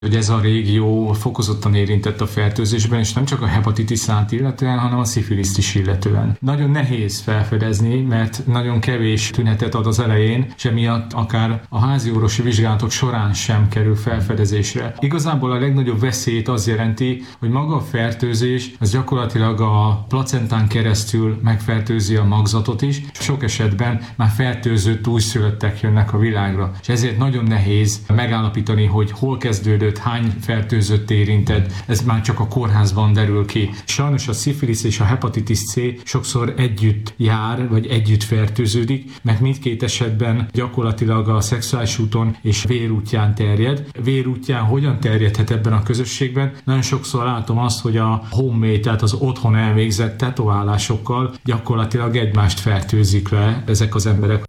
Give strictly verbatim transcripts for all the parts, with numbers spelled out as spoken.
hogy ez a régió fokozottan érintett a fertőzésben, és nem csak a hepatitis A-t illetően, hanem a szifiliszt is illetően. Nagyon nehéz felfedezni, mert nagyon kevés tünetet ad az elején, és emiatt akár a háziorvosi vizsgálatok során sem kerül felfedezésre. Igazából a legnagyobb veszélyt az jelenti, hogy maga a fertőzés az gyakorlatilag a placentán keresztül megfertőzi a magzatot is, és sok esetben már fertőzött újszülöttek jönnek a világra. És ezért nagyon nehéz megállapítani, hogy hol kezdődött, hány fertőzött érintett, ez már csak a kórházban derül ki. Sajnos a szifilisz és a hepatitis C sokszor együtt jár, vagy együtt fertőződik, mert mindkét esetben gyakorlatilag a szexuális úton és vérútján terjed. Vérútján hogyan terjedhet ebben a közösségben? Nagyon sokszor látom azt, hogy a homemade, tehát az otthon elvégzett tetoválásokkal gyakorlatilag egymást fertőzik le ezek az emberek.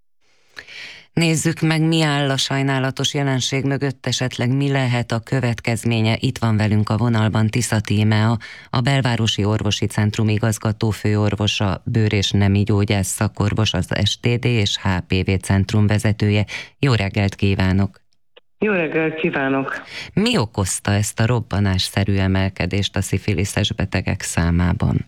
Nézzük meg, mi áll a sajnálatos jelenség mögött, esetleg mi lehet a következménye. Itt van velünk a vonalban Tisza Tímea, a Belvárosi Orvosi Centrum igazgató főorvosa, bőr- és nemi gyógyász szakorvos, az es té dé és há pé vé centrum vezetője. Jó reggelt kívánok! Jó reggelt kívánok! Mi okozta ezt a robbanásszerű emelkedést a szifiliszes betegek számában?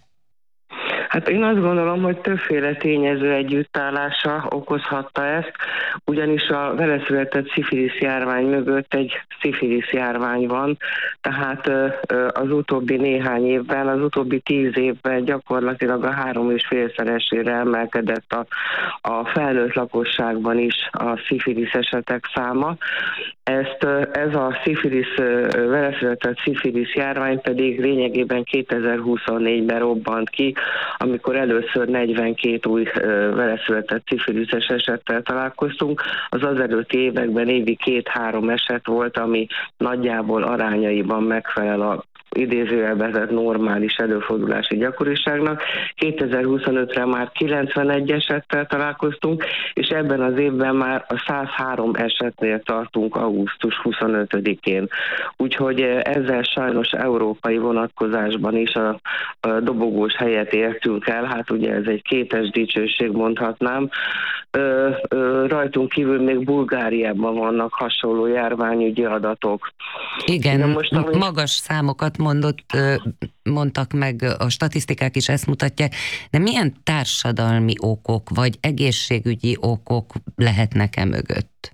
Hát én azt gondolom, hogy többféle tényező együttállása okozhatta ezt, ugyanis a veleszületett szifilisz járvány mögött egy szifilisz járvány van, tehát az utóbbi néhány évben, az utóbbi tíz évben gyakorlatilag a három és félszeresére emelkedett a, a felnőtt lakosságban is a szifilisz esetek száma. Ezt, ez a szifilisz, veleszületett szifilisz járvány pedig lényegében kétezer-huszonnégyben robbant ki, amikor először negyvenkét új veleszületett szifiliszes esettel találkoztunk. Az azelőtti években évi két-három eset volt, ami nagyjából arányaiban megfelel a idézőjelben normális előfordulási gyakoriságnak. kétezer-huszonötre már kilencvenegy esettel találkoztunk, és ebben az évben már a száz három esetnél tartunk augusztus huszonötödikén. Úgyhogy ezzel sajnos európai vonatkozásban is a, a dobogós helyet értünk el, hát ugye ez egy kétes dicsőség, mondhatnám. Ö, ö, rajtunk kívül még Bulgáriában vannak hasonló járványügyi adatok. Igen, Na most, ami... magas számokat mondott, mondtak meg, a statisztikák is ezt mutatják, de milyen társadalmi okok vagy egészségügyi okok lehetnek-e mögött?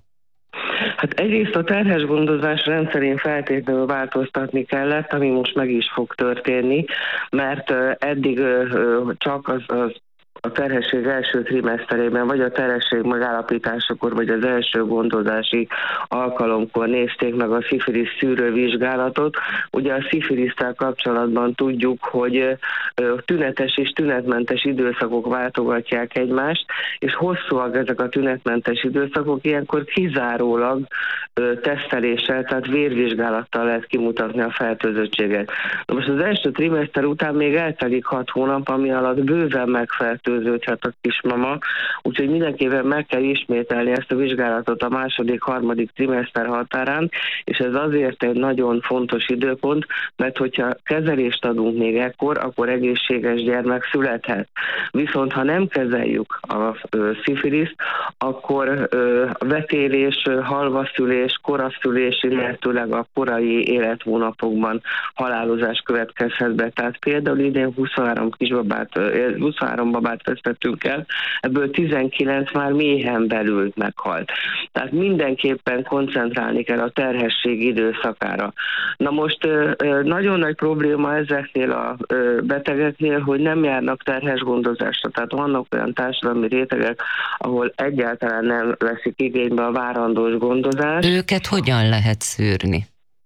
Hát egyrészt a terhes gondozás rendszerén feltétlenül változtatni kellett, ami most meg is fog történni, mert eddig csak az, az a terhesség első trimeszterében, vagy a terhesség megállapításakor, vagy az első gondozási alkalomkor nézték meg a szifilisz szűrővizsgálatot. Ugye a szifilisztel kapcsolatban tudjuk, hogy tünetes és tünetmentes időszakok váltogatják egymást, és hosszúak ezek a tünetmentes időszakok, ilyenkor kizárólag teszteléssel, tehát vérvizsgálattal lehet kimutatni a fertőzöttséget. Na most az első trimeszter után még eltelik hat hónap, ami alatt bőven megfertőződhet a kismama, úgyhogy mindenképpen meg kell ismételni ezt a vizsgálatot a második, harmadik trimeszter határán, és ez azért egy nagyon fontos időpont, mert hogyha kezelést adunk még ekkor, akkor egészséges gyermek születhet. Viszont ha nem kezeljük a szifiliszt, akkor a vetélés, halvaszülés, koraszülés, illetőleg a korai élethónapokban halálozás következhet be. Tehát például idén huszonhárom kisbabát, huszonhárom babát vesztettünk el, ebből tizenkilenc már méhen belül meghalt. Tehát mindenképpen koncentrálni kell a terhesség időszakára. Na most nagyon nagy probléma ezeknél a betegeknél, hogy nem járnak terhes gondozásra. Tehát vannak olyan társadalmi rétegek, ahol egyáltalán nem veszik igénybe a várandós gondozást. Őket hogyan lehet szűrni?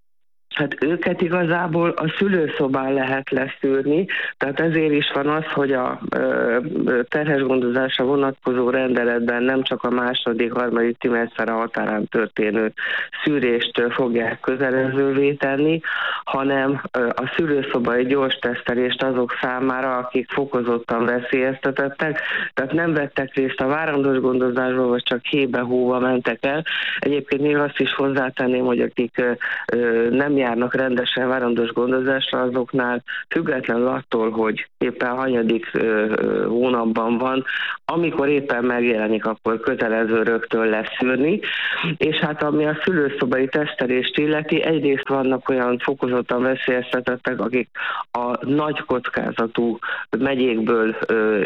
Hát őket igazából a szülőszobán lehet leszűrni, tehát ezért is van az, hogy a terhes gondozásra vonatkozó rendeletben nem csak a második, harmadik trimeszter határán történő szűrést fogják kötelezővé tenni, hanem a szülőszobai gyors tesztelést azok számára, akik fokozottan veszélyeztetettek, tehát nem vettek részt a várandós gondozásban, vagy csak hébe-hóba mentek el. Egyébként még azt is hozzátenném, hogy akik nem járnak rendesen várandós gondozásra, azoknál függetlenül attól, hogy éppen hanyadik hónapban van, amikor éppen megjelenik, akkor kötelező rögtön leszűrni, és hát ami a szülőszobai tesztelést illeti, egyrészt vannak olyan fokozottan veszélyeztetettek, akik a nagy kockázatú megyékből,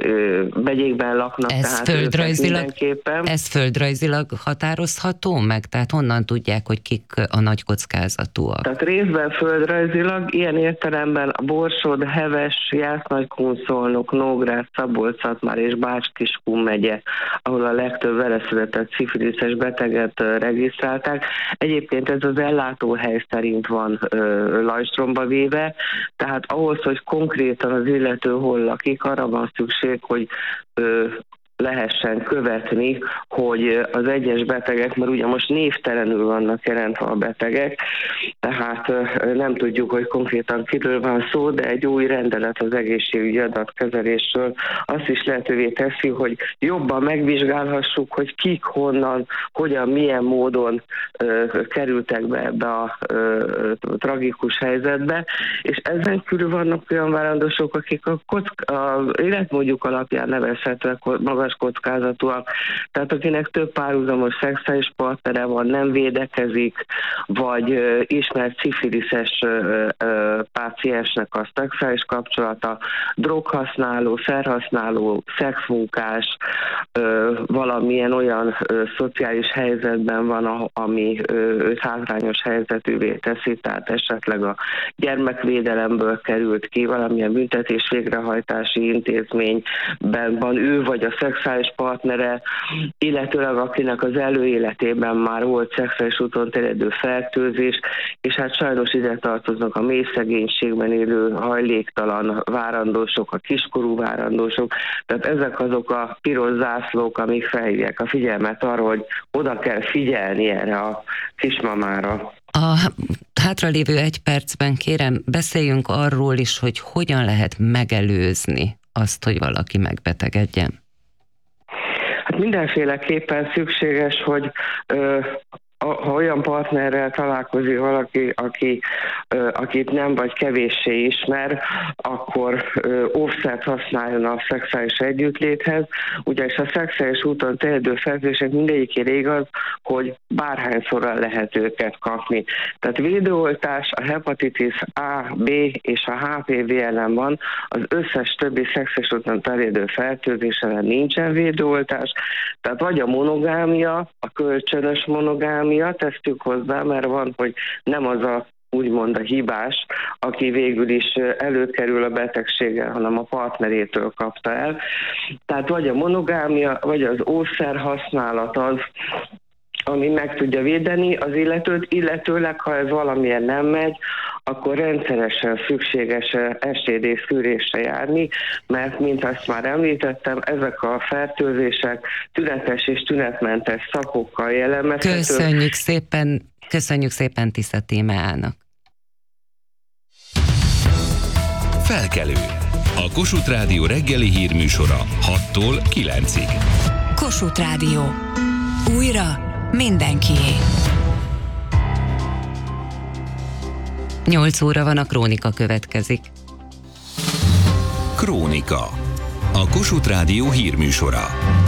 megyékben laknak. Ez tehát földrajzilag, ez földrajzilag határozható meg? Tehát honnan tudják, hogy kik a nagy kockázatúak? Tehát részben földrajzilag, ilyen értelemben a Borsod, Heves, Jász-Nagykun-Szolnok, Nógrád, Szabolcs-Szatmár és Bács-Kiskun megye, ahol a legtöbb veleszületett szifiliszes beteget regisztrálták. Egyébként ez az ellátóhely szerint van ö, lajstromba véve, tehát ahhoz, hogy konkrétan az illető hol lakik, arra van szükség, hogy ö, lehessen követni, hogy az egyes betegek, mert ugye most névtelenül vannak jelentve a betegek, tehát nem tudjuk, hogy konkrétan kiről van szó, de egy új rendelet az egészségügyi adatkezelésről azt is lehetővé teszi, hogy jobban megvizsgálhassuk, hogy kik, honnan, hogyan, milyen módon ö, kerültek be ebbe a ö, tragikus helyzetbe, és ezen kívül vannak olyan várandosok, akik a, kock- a életmódjuk alapján nevezhetőek magas kockázatúak, tehát akinek több párhuzamos szexuális partnere van, nem védekezik, vagy ö, ismert szifiliszes ö, ö, páciensnek a szexuális kapcsolata, droghasználó, szerhasználó, szexmunkás, ö, valamilyen olyan ö, szociális helyzetben van, ami ö, őt hátrányos helyzetűvé teszi, tehát esetleg a gyermekvédelemből került ki, valamilyen büntetés végrehajtási intézményben van ő, vagy a szexuális partnere, illetőleg akinek az előéletében már volt szexuális úton terjedő fertőzés, és hát sajnos ide tartoznak a mély szegénységben élő hajléktalan várandósok, a kiskorú várandósok, tehát ezek azok a piros zászlók, amik felhívják a figyelmet arra, hogy oda kell figyelni erre a kismamára. A hátralévő egy percben kérem, beszéljünk arról is, hogy hogyan lehet megelőzni azt, hogy valaki megbetegedjen. Hát mindenféleképpen szükséges, hogy ö, ha olyan partnerrel találkozik valaki, aki, akit nem vagy kevéssé ismer, akkor óvszert használjon a szexuális együttléthez, ugyanis a szexuális úton terjedő fertőzések mindegyikére igaz, hogy bárhányszor lehet őket kapni. Tehát védőoltás a hepatitis A, B és a há pé vé ellen van, az összes többi szexuális úton terjedő fertőzés ellen nincsen védőoltás, tehát vagy a monogámia, a kölcsönös monogámia, tesztük hozzá, mert van, hogy nem az a úgymond a hibás, aki végül is előkerül a betegséggel, hanem a partnerétől kapta el. Tehát vagy a monogámia, vagy az ószer használat az, ami meg tudja védeni az illetőt, illetőleg, ha ez valamilyen nem megy, akkor rendszeresen szükséges es té dé szűrésre járni, mert, mint azt már említettem, ezek a fertőzések tünetes és tünetmentes szapokkal jellemezhetők. Köszönjük szépen, köszönjük szépen Tisza Tímeának. Felkelő. A Kossuth Rádió reggeli hírműsora hattól kilencig. Kossuth Rádió. Újra mindenkié. nyolc óra van, a Krónika következik. Krónika. A Kossuth Rádió hírműsora.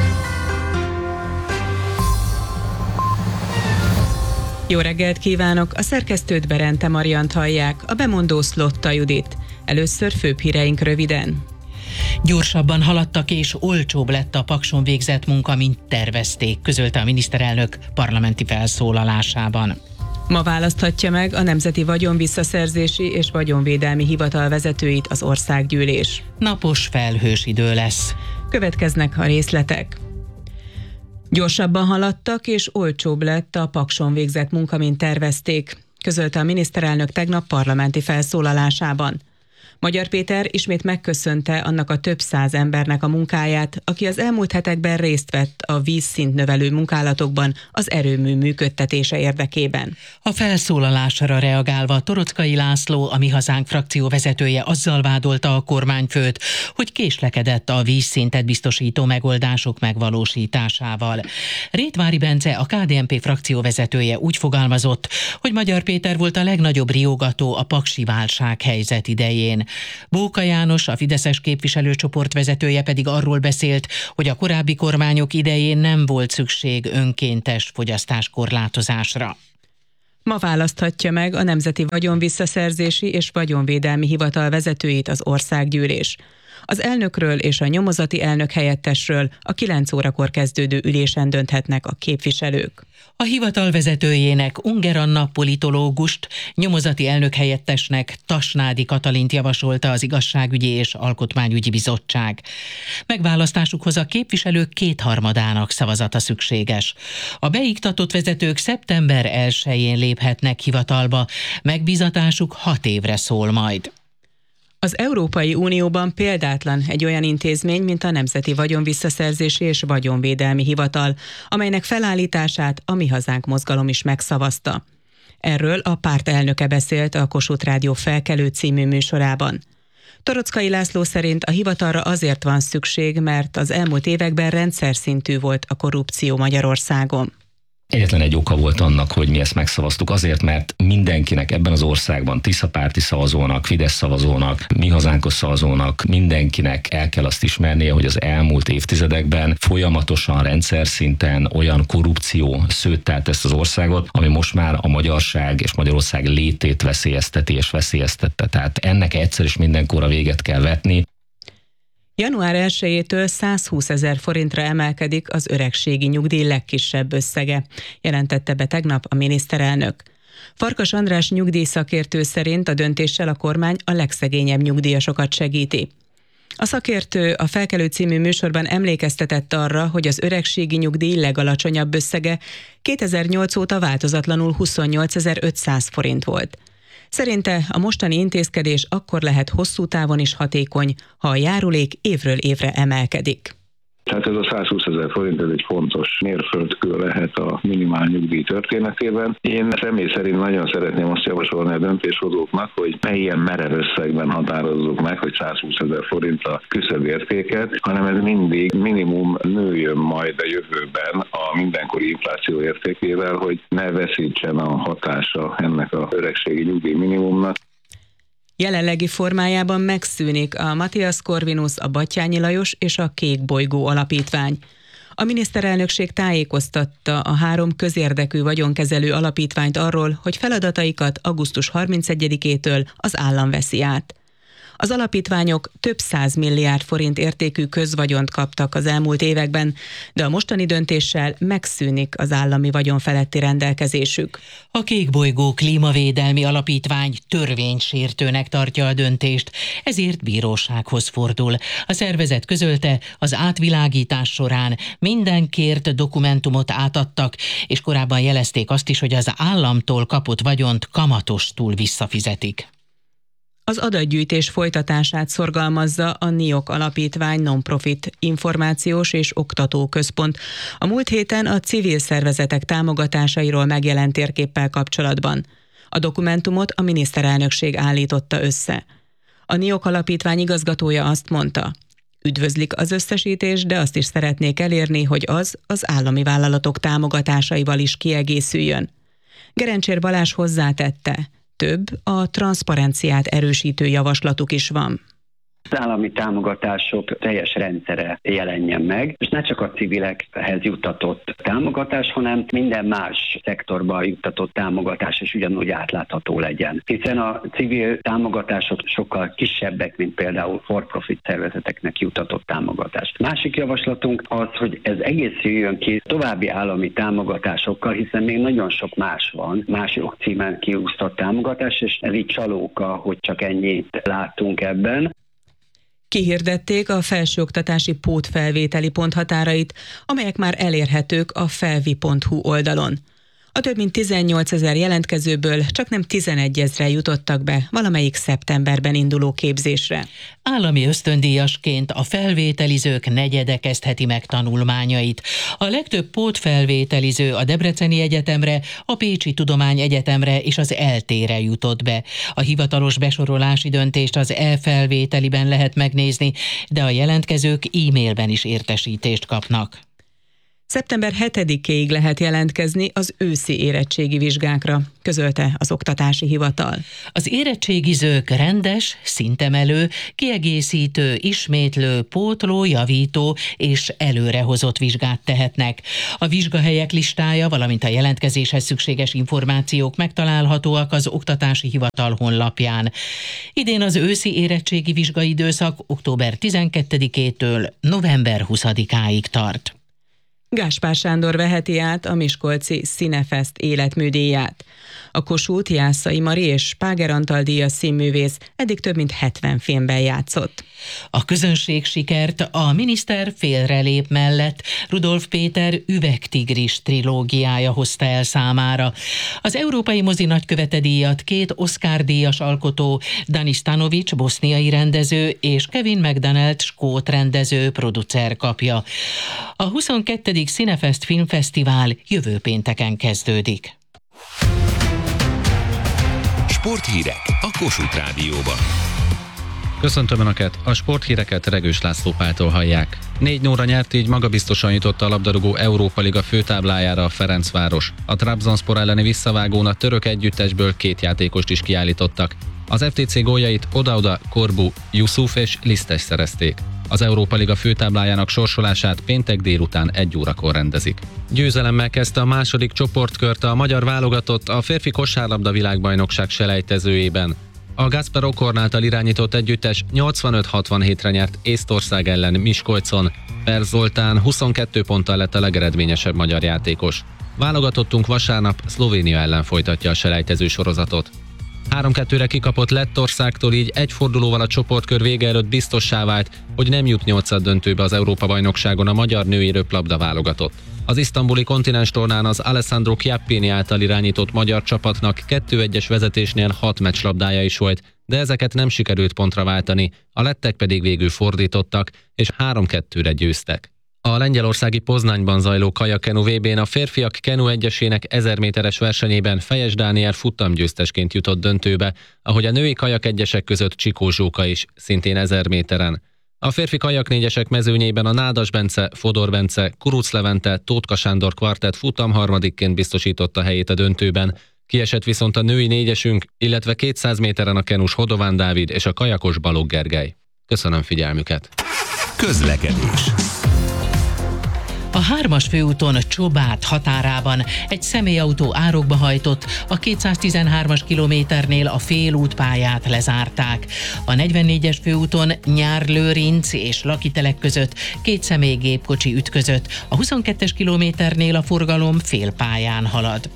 Jó reggelt kívánok! A szerkesztőt Berente Mariant hallják, a bemondó Szlotta Judit. Először főbb híreink röviden. Gyorsabban haladtak és olcsóbb lett a Pakson végzett munka, mint tervezték, közölte a miniszterelnök parlamenti felszólalásában. Ma választhatja meg a Nemzeti Vagyonvisszaszerzési és Vagyonvédelmi Hivatal vezetőit az országgyűlés. Napos, felhős idő lesz. Következnek a részletek. Gyorsabban haladtak és olcsóbb lett a Pakson végzett munka, mint tervezték, közölte a miniszterelnök tegnap parlamenti felszólalásában. Magyar Péter ismét megköszönte annak a több száz embernek a munkáját, aki az elmúlt hetekben részt vett a vízszint növelő munkálatokban az erőmű működtetése érdekében. A felszólalásra reagálva Torockai László, a Mi Hazánk frakció vezetője azzal vádolta a kormányfőt, hogy késlekedett a vízszintet biztosító megoldások megvalósításával. Rétvári Bence, a ká dé en pé frakció vezetője úgy fogalmazott, hogy Magyar Péter volt a legnagyobb riogató a paksi válsághelyzet idején. Bóka János, a fideszes képviselőcsoport vezetője pedig arról beszélt, hogy a korábbi kormányok idején nem volt szükség önkéntes fogyasztáskorlátozásra. Ma választhatja meg a Nemzeti Vagyonvisszaszerzési és Vagyonvédelmi Hivatal vezetőit az Országgyűlés. Az elnökről és a nyomozati elnök helyettesről a kilenc órakor kezdődő ülésen dönthetnek a képviselők. A hivatal vezetőjének Unger Anna politológust, nyomozati elnök helyettesnek Tasnádi Katalint javasolta az Igazságügyi és Alkotmányügyi Bizottság. Megválasztásukhoz a képviselők kétharmadának szavazata szükséges. A beiktatott vezetők szeptember elsején léphetnek hivatalba, megbízatásuk hat évre szól majd. Az Európai Unióban példátlan egy olyan intézmény, mint a Nemzeti Vagyonvisszaszerzési és Vagyonvédelmi Hivatal, amelynek felállítását a Mi Hazánk mozgalom is megszavazta. Erről a párt elnöke beszélt a Kossuth Rádió Felkelő című műsorában. Torockai László szerint a hivatalra azért van szükség, mert az elmúlt években rendszer szintű volt a korrupció Magyarországon. Egyetlen egy oka volt annak, hogy mi ezt megszavaztuk, azért, mert mindenkinek ebben az országban, Tisza-párti szavazónak, Fidesz szavazónak, Mi Hazánkos szavazónak, mindenkinek el kell azt ismernie, hogy az elmúlt évtizedekben folyamatosan rendszer szinten olyan korrupció szőttelt ezt az országot, ami most már a magyarság és Magyarország létét veszélyezteti és veszélyeztette. Tehát ennek egyszer is mindenkorra véget kell vetni. január elsejétől százhúszezer forintra emelkedik az öregségi nyugdíj legkisebb összege, jelentette be tegnap a miniszterelnök. Farkas András nyugdíjszakértő szerint a döntéssel a kormány a legszegényebb nyugdíjasokat segíti. A szakértő a Felkelő című műsorban emlékeztetett arra, hogy az öregségi nyugdíj legalacsonyabb összege kétezer-nyolc óta változatlanul huszonnyolcezer-ötszáz forint volt. Szerinte a mostani intézkedés akkor lehet hosszú távon is hatékony, ha a járulék évről évre emelkedik. Tehát ez a százhúszezer forint, ez egy fontos mérföldkő lehet a minimál nyugdíj történetében. Én személy szerint nagyon szeretném azt javasolni a döntéshozóknak, hogy ne ilyen merev összegben határozzuk meg, hogy százhúszezer forint a küszöbértéket, hanem ez mindig minimum nőjön majd a jövőben a mindenkori infláció értékével, hogy ne veszítsen a hatása ennek a öregségi nyugdíj minimumnak. Jelenlegi formájában megszűnik a Matthias Corvinus, a Batthyány Lajos és a Kék Bolygó alapítvány. A miniszterelnökség tájékoztatta a három közérdekű vagyonkezelő alapítványt arról, hogy feladataikat augusztus harmincegyedikétől az állam veszi át. Az alapítványok több száz milliárd forint értékű közvagyont kaptak az elmúlt években, de a mostani döntéssel megszűnik az állami vagyon feletti rendelkezésük. A Kék Bolygó Klímavédelmi Alapítvány törvénysértőnek tartja a döntést, ezért bírósághoz fordul. A szervezet közölte, az átvilágítás során minden kért dokumentumot átadtak, és korábban jelezték azt is, hogy az államtól kapott vagyont kamatostul visszafizetik. Az adatgyűjtés folytatását szorgalmazza a NIOK Alapítvány non-profit információs és oktató központ a múlt héten a civil szervezetek támogatásairól megjelent térképpel kapcsolatban. A dokumentumot a miniszterelnökség állította össze. A NIOK Alapítvány igazgatója azt mondta, üdvözlik az összesítést, de azt is szeretnék elérni, hogy az az állami vállalatok támogatásaival is kiegészüljön. Gerencsér Balázs hozzátette, több, a transzparenciát erősítő javaslatuk is van. Az állami támogatások teljes rendszere jelenjen meg, és ne csak a civilekhez juttatott támogatás, hanem minden más szektorban juttatott támogatás is ugyanúgy átlátható legyen. Hiszen a civil támogatások sokkal kisebbek, mint például for-profit szervezeteknek juttatott támogatás. Másik javaslatunk az, hogy ez egészüljön ki további állami támogatásokkal, hiszen még nagyon sok más van, más jogcímen kiúsztott támogatás, és ez így csalóka, hogy csak ennyit látunk ebben. Kihirdették a felsőoktatási pótfelvételi ponthatárait, amelyek már elérhetők a felvi pont hu oldalon. A több mint tizennyolc ezer jelentkezőből csak nem tizenegy ezren jutottak be valamelyik szeptemberben induló képzésre. Állami ösztöndíjasként a felvételizők negyede kezdheti meg tanulmányait. A legtöbb pótfelvételiző a Debreceni Egyetemre, a Pécsi Tudományegyetemre és az é el té-re jutott be. A hivatalos besorolási döntést az e-felvételiben lehet megnézni, de a jelentkezők e-mailben is értesítést kapnak. szeptember hetedikéig lehet jelentkezni az őszi érettségi vizsgákra, közölte az Oktatási Hivatal. Az érettségizők rendes, szintemelő, kiegészítő, ismétlő, pótló, javító és előrehozott vizsgát tehetnek. A vizsgahelyek listája, valamint a jelentkezéshez szükséges információk megtalálhatóak az Oktatási Hivatal honlapján. Idén az őszi érettségi vizsgaidőszak október tizenkettedikétől november huszadikáig tart. Gáspár Sándor veheti át a miskolci Színefest életműdíját. A Kossuth, Jászai Mari és Páger Antal díjas színművész eddig több mint hetven filmben játszott. A közönség sikert a Miniszter félrelép mellett Rudolf Péter Üvegtigris trilógiája hozta el számára. Az Európai Mozi Nagykövete díjat két Oscar-díjas alkotó, Dani Stanovic boszniai rendező és Kevin McDonald skót rendező producer kapja. A huszonkettedik Színefest Filmfesztivál jövő pénteken kezdődik. Sporthírek a Kossuth Rádióban. Köszöntöm Önöket, a sporthíreket Regős László Páltól hallják. Négy nulla nyert, így magabiztosan jutott a labdarúgó Európa Liga főtáblájára a Ferencváros. A Trabzonspor elleni visszavágón a török együttesből két játékost is kiállítottak. Az ef té cé góljait oda-oda Korbu, Yusuf és Lisztes szerezték. Az Európa Liga főtáblájának sorsolását péntek délután egy órakor rendezik. Győzelemmel kezdte a második csoportkört a magyar válogatott a férfi kosárlabda világbajnokság selejtezőjében. A Gáspár Okorn által irányított együttes nyolcvanöt hatvanhétre nyert Észtország ellen Miskolcon. Per Zoltán huszonkettő ponttal lett a legeredményesebb magyar játékos. Válogatottunk vasárnap Szlovénia ellen folytatja a selejtező sorozatot. három kettőre kikapott Lettországtól, így egy fordulóval a csoportkör vége előtt biztossá vált, hogy nem jut nyolcad döntőbe az Európa-bajnokságon a magyar női röplabda válogatott. Az isztambuli kontinens tornán az Alessandro Chiappini által irányított magyar csapatnak kettő egyes vezetésnél hat meccslabdája is volt, de ezeket nem sikerült pontra váltani, a lettek pedig végül fordítottak, és három kettőre győztek. A lengyelországi Poznányban zajló kajakenu vé bén a férfiak kenu egyesének ezer méteres versenyében Fejes Dániel futtamgyőztesként jutott döntőbe, ahogy a női kajak egyesek között Csikó Zsóka is, szintén ezer méteren. A férfi kajak négyesek mezőnyében a Nádas Bence, Fodor Bence, Kuruc Levente, Tótka Sándor kvartett futam harmadikként biztosította helyét a döntőben. Kiesett viszont a női négyesünk, illetve kétszáz méteren a kenus Hodován Dávid és a kajakos Balogh Gergely. Köszönöm figyelmüket! Közlekedés. A hármas főúton Csobát határában egy személyautó árokba hajtott, a kétszáztizenhármas kilométernél a félútpályát lezárták. A negyvennégyes főúton Nyár-Lőrinc és Lakitelek között két személygépkocsi ütközött, a huszonkettes kilométernél a forgalom félpályán halad.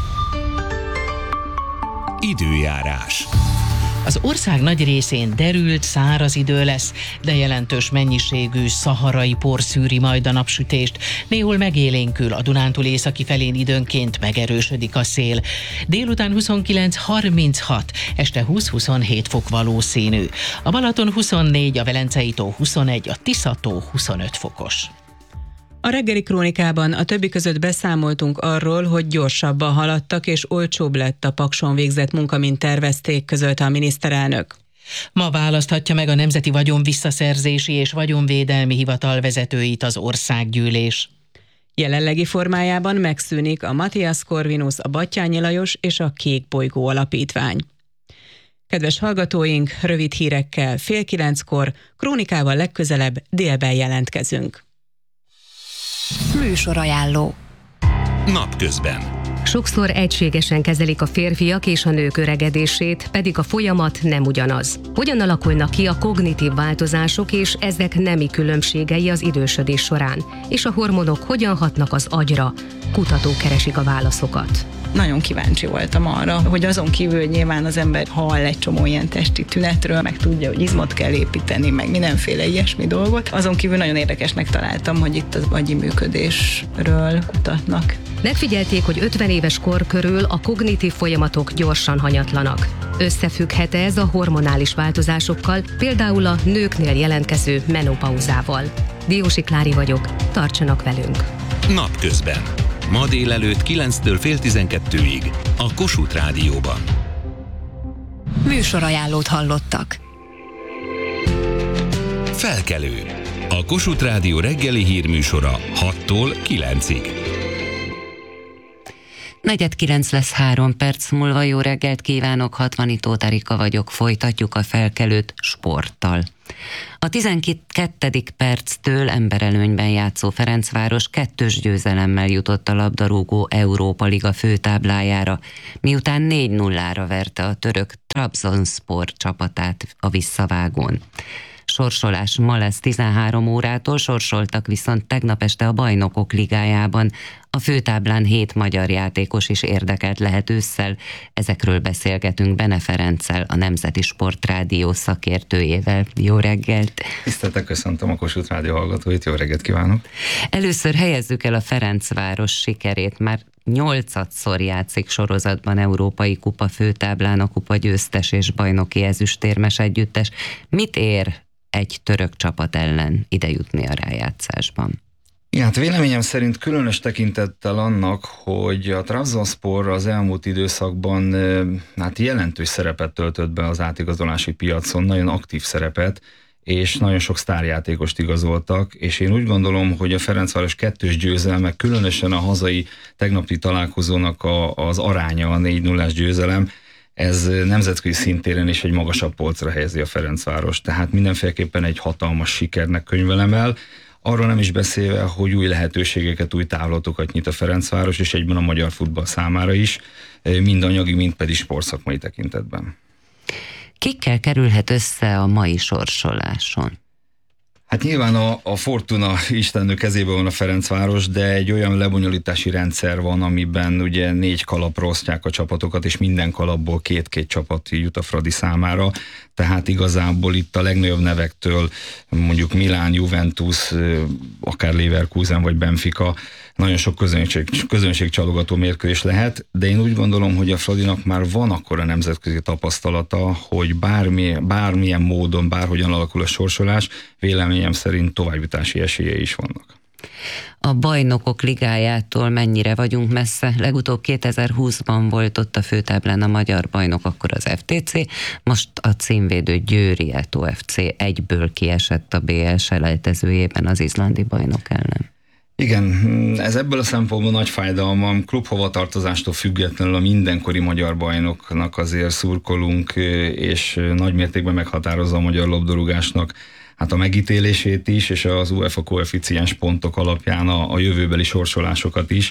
Időjárás. Az ország nagy részén derült, száraz idő lesz, de jelentős mennyiségű szaharai por szűri majd a napsütést. Néhol megélénkül, a Dunántúl északi felén időnként megerősödik a szél. Délután huszonkilenc harminchat, este húsz-huszonhét fok valószínű. A Balaton huszonnégy, a Velencei tó huszonegy, a Tisza-tó huszonöt fokos. A reggeli krónikában a többi között beszámoltunk arról, hogy gyorsabban haladtak és olcsóbb lett a Pakson végzett munka, mint tervezték, közölte a miniszterelnök. Ma választhatja meg a Nemzeti Vagyon Visszaszerzési és Vagyonvédelmi Hivatal vezetőit az országgyűlés. Jelenlegi formájában megszűnik a Matthias Corvinus, a Batthyány Lajos és a Kék Bolygó Alapítvány. Kedves hallgatóink, rövid hírekkel fél kilenckor, krónikával legközelebb délben jelentkezünk. Műsorajánló. Napközben. Sokszor egységesen kezelik a férfiak és a nők öregedését, pedig a folyamat nem ugyanaz. Hogyan alakulnak ki a kognitív változások és ezek nemi különbségei az idősödés során? És a hormonok hogyan hatnak az agyra? kutatók keresik a válaszokat. Nagyon kíváncsi voltam arra, hogy azon kívül, hogy nyilván az ember hall egy csomó ilyen testi tünetről, meg tudja, hogy izmot kell építeni, meg mindenféle ilyesmi dolgot. Azon kívül nagyon érdekesnek találtam, hogy itt az agyi működésről kutatnak. Megfigyelték, hogy ötven éves kor körül a kognitív folyamatok gyorsan hanyatlanak. Összefügghet ez a hormonális változásokkal, például a nőknél jelentkező menopauzával. Diósi Klári vagyok, tartsanak velünk! Napközben. Ma délelőtt kilenctől fél tizenkettőig a Kossuth Rádióban. Műsorajánlót hallottak. Felkelő. A Kossuth Rádió reggeli hírműsora hattól kilencig. Negyed kilenc lesz három perc múlva. Jó reggelt kívánok, Hatvani Tóth Erika vagyok, folytatjuk a felkelőt sporttal. A tizenkettedik perctől emberelőnyben játszó Ferencváros kettős győzelemmel jutott a labdarúgó Európa Liga főtáblájára, miután négy nullára verte a török Trabzonspor csapatát a visszavágón. Sorsolás ma lesz tizenhárom órától, sorsoltak viszont tegnap este a Bajnokok Ligájában. A főtáblán hét magyar játékos is érdekelt lehet ősszel. Ezekről beszélgetünk Bene Ferenccel, a Nemzeti Sportrádió szakértőjével. Jó reggelt! Tiszteltek, köszöntöm a Kossuth Rádió hallgatóit, jó reggelt kívánok! Először helyezzük el a Ferencváros sikerét, már nyolcadszor játszik sorozatban Európai Kupa főtáblán a kupa győztes és bajnoki ezüstérmes együttes. Mit ér egy török csapat ellen idejutni a rájátszásban? Ja, hát véleményem szerint különös tekintettel annak, hogy a Trabzonspor az elmúlt időszakban hát jelentős szerepet töltött be az átigazolási piacon, nagyon aktív szerepet, és nagyon sok sztárjátékost igazoltak, és én úgy gondolom, hogy a Ferencváros kettős győzelme, különösen a hazai tegnapi találkozónak a, az aránya, a négy nullás győzelem, ez nemzetközi szintéren is egy magasabb polcra helyezi a Ferencváros, tehát mindenféleképpen egy hatalmas sikernek könyvelem el, arról nem is beszélve, hogy új lehetőségeket, új távlatokat nyit a Ferencváros, és egyben a magyar futball számára is, mind anyagi, mind pedig sportszakmai tekintetben. Kikkel kerülhet össze a mai sorsoláson? Hát nyilván a, a Fortuna istennő kezében van a Ferencváros, de egy olyan lebonyolítási rendszer van, amiben ugye négy kalapra osztják a csapatokat, és minden kalapból két-két csapat jut a Fradi számára. Tehát igazából itt a legnagyobb nevektől, mondjuk Milán, Juventus, akár Leverkusen vagy Benfica, nagyon sok közönség, közönségcsalogató mérkőzés lehet, de én úgy gondolom, hogy a Fradinak már van akkora nemzetközi tapasztalata, hogy bármi, bármilyen módon, bárhogyan alakul a sorsolás, véleményem szerint továbbjutási esélye is vannak. A Bajnokok Ligájától mennyire vagyunk messze? Legutóbb kétezer-húszban volt ott a főtáblán a magyar bajnok, akkor az ef té cé, most a címvédő Győri Eto ef cé egyből kiesett a bé el selejtezőjében az izlandi bajnok ellen. Igen, ez ebből a szempontból nagy fájdalmam. Klubhovatartozástól függetlenül a mindenkori magyar bajnoknak azért szurkolunk, és nagy mértékben meghatározza a magyar labdarúgásnak hát a megítélését is, és az UEFA koeficiens pontok alapján a, a jövőbeli sorsolásokat is,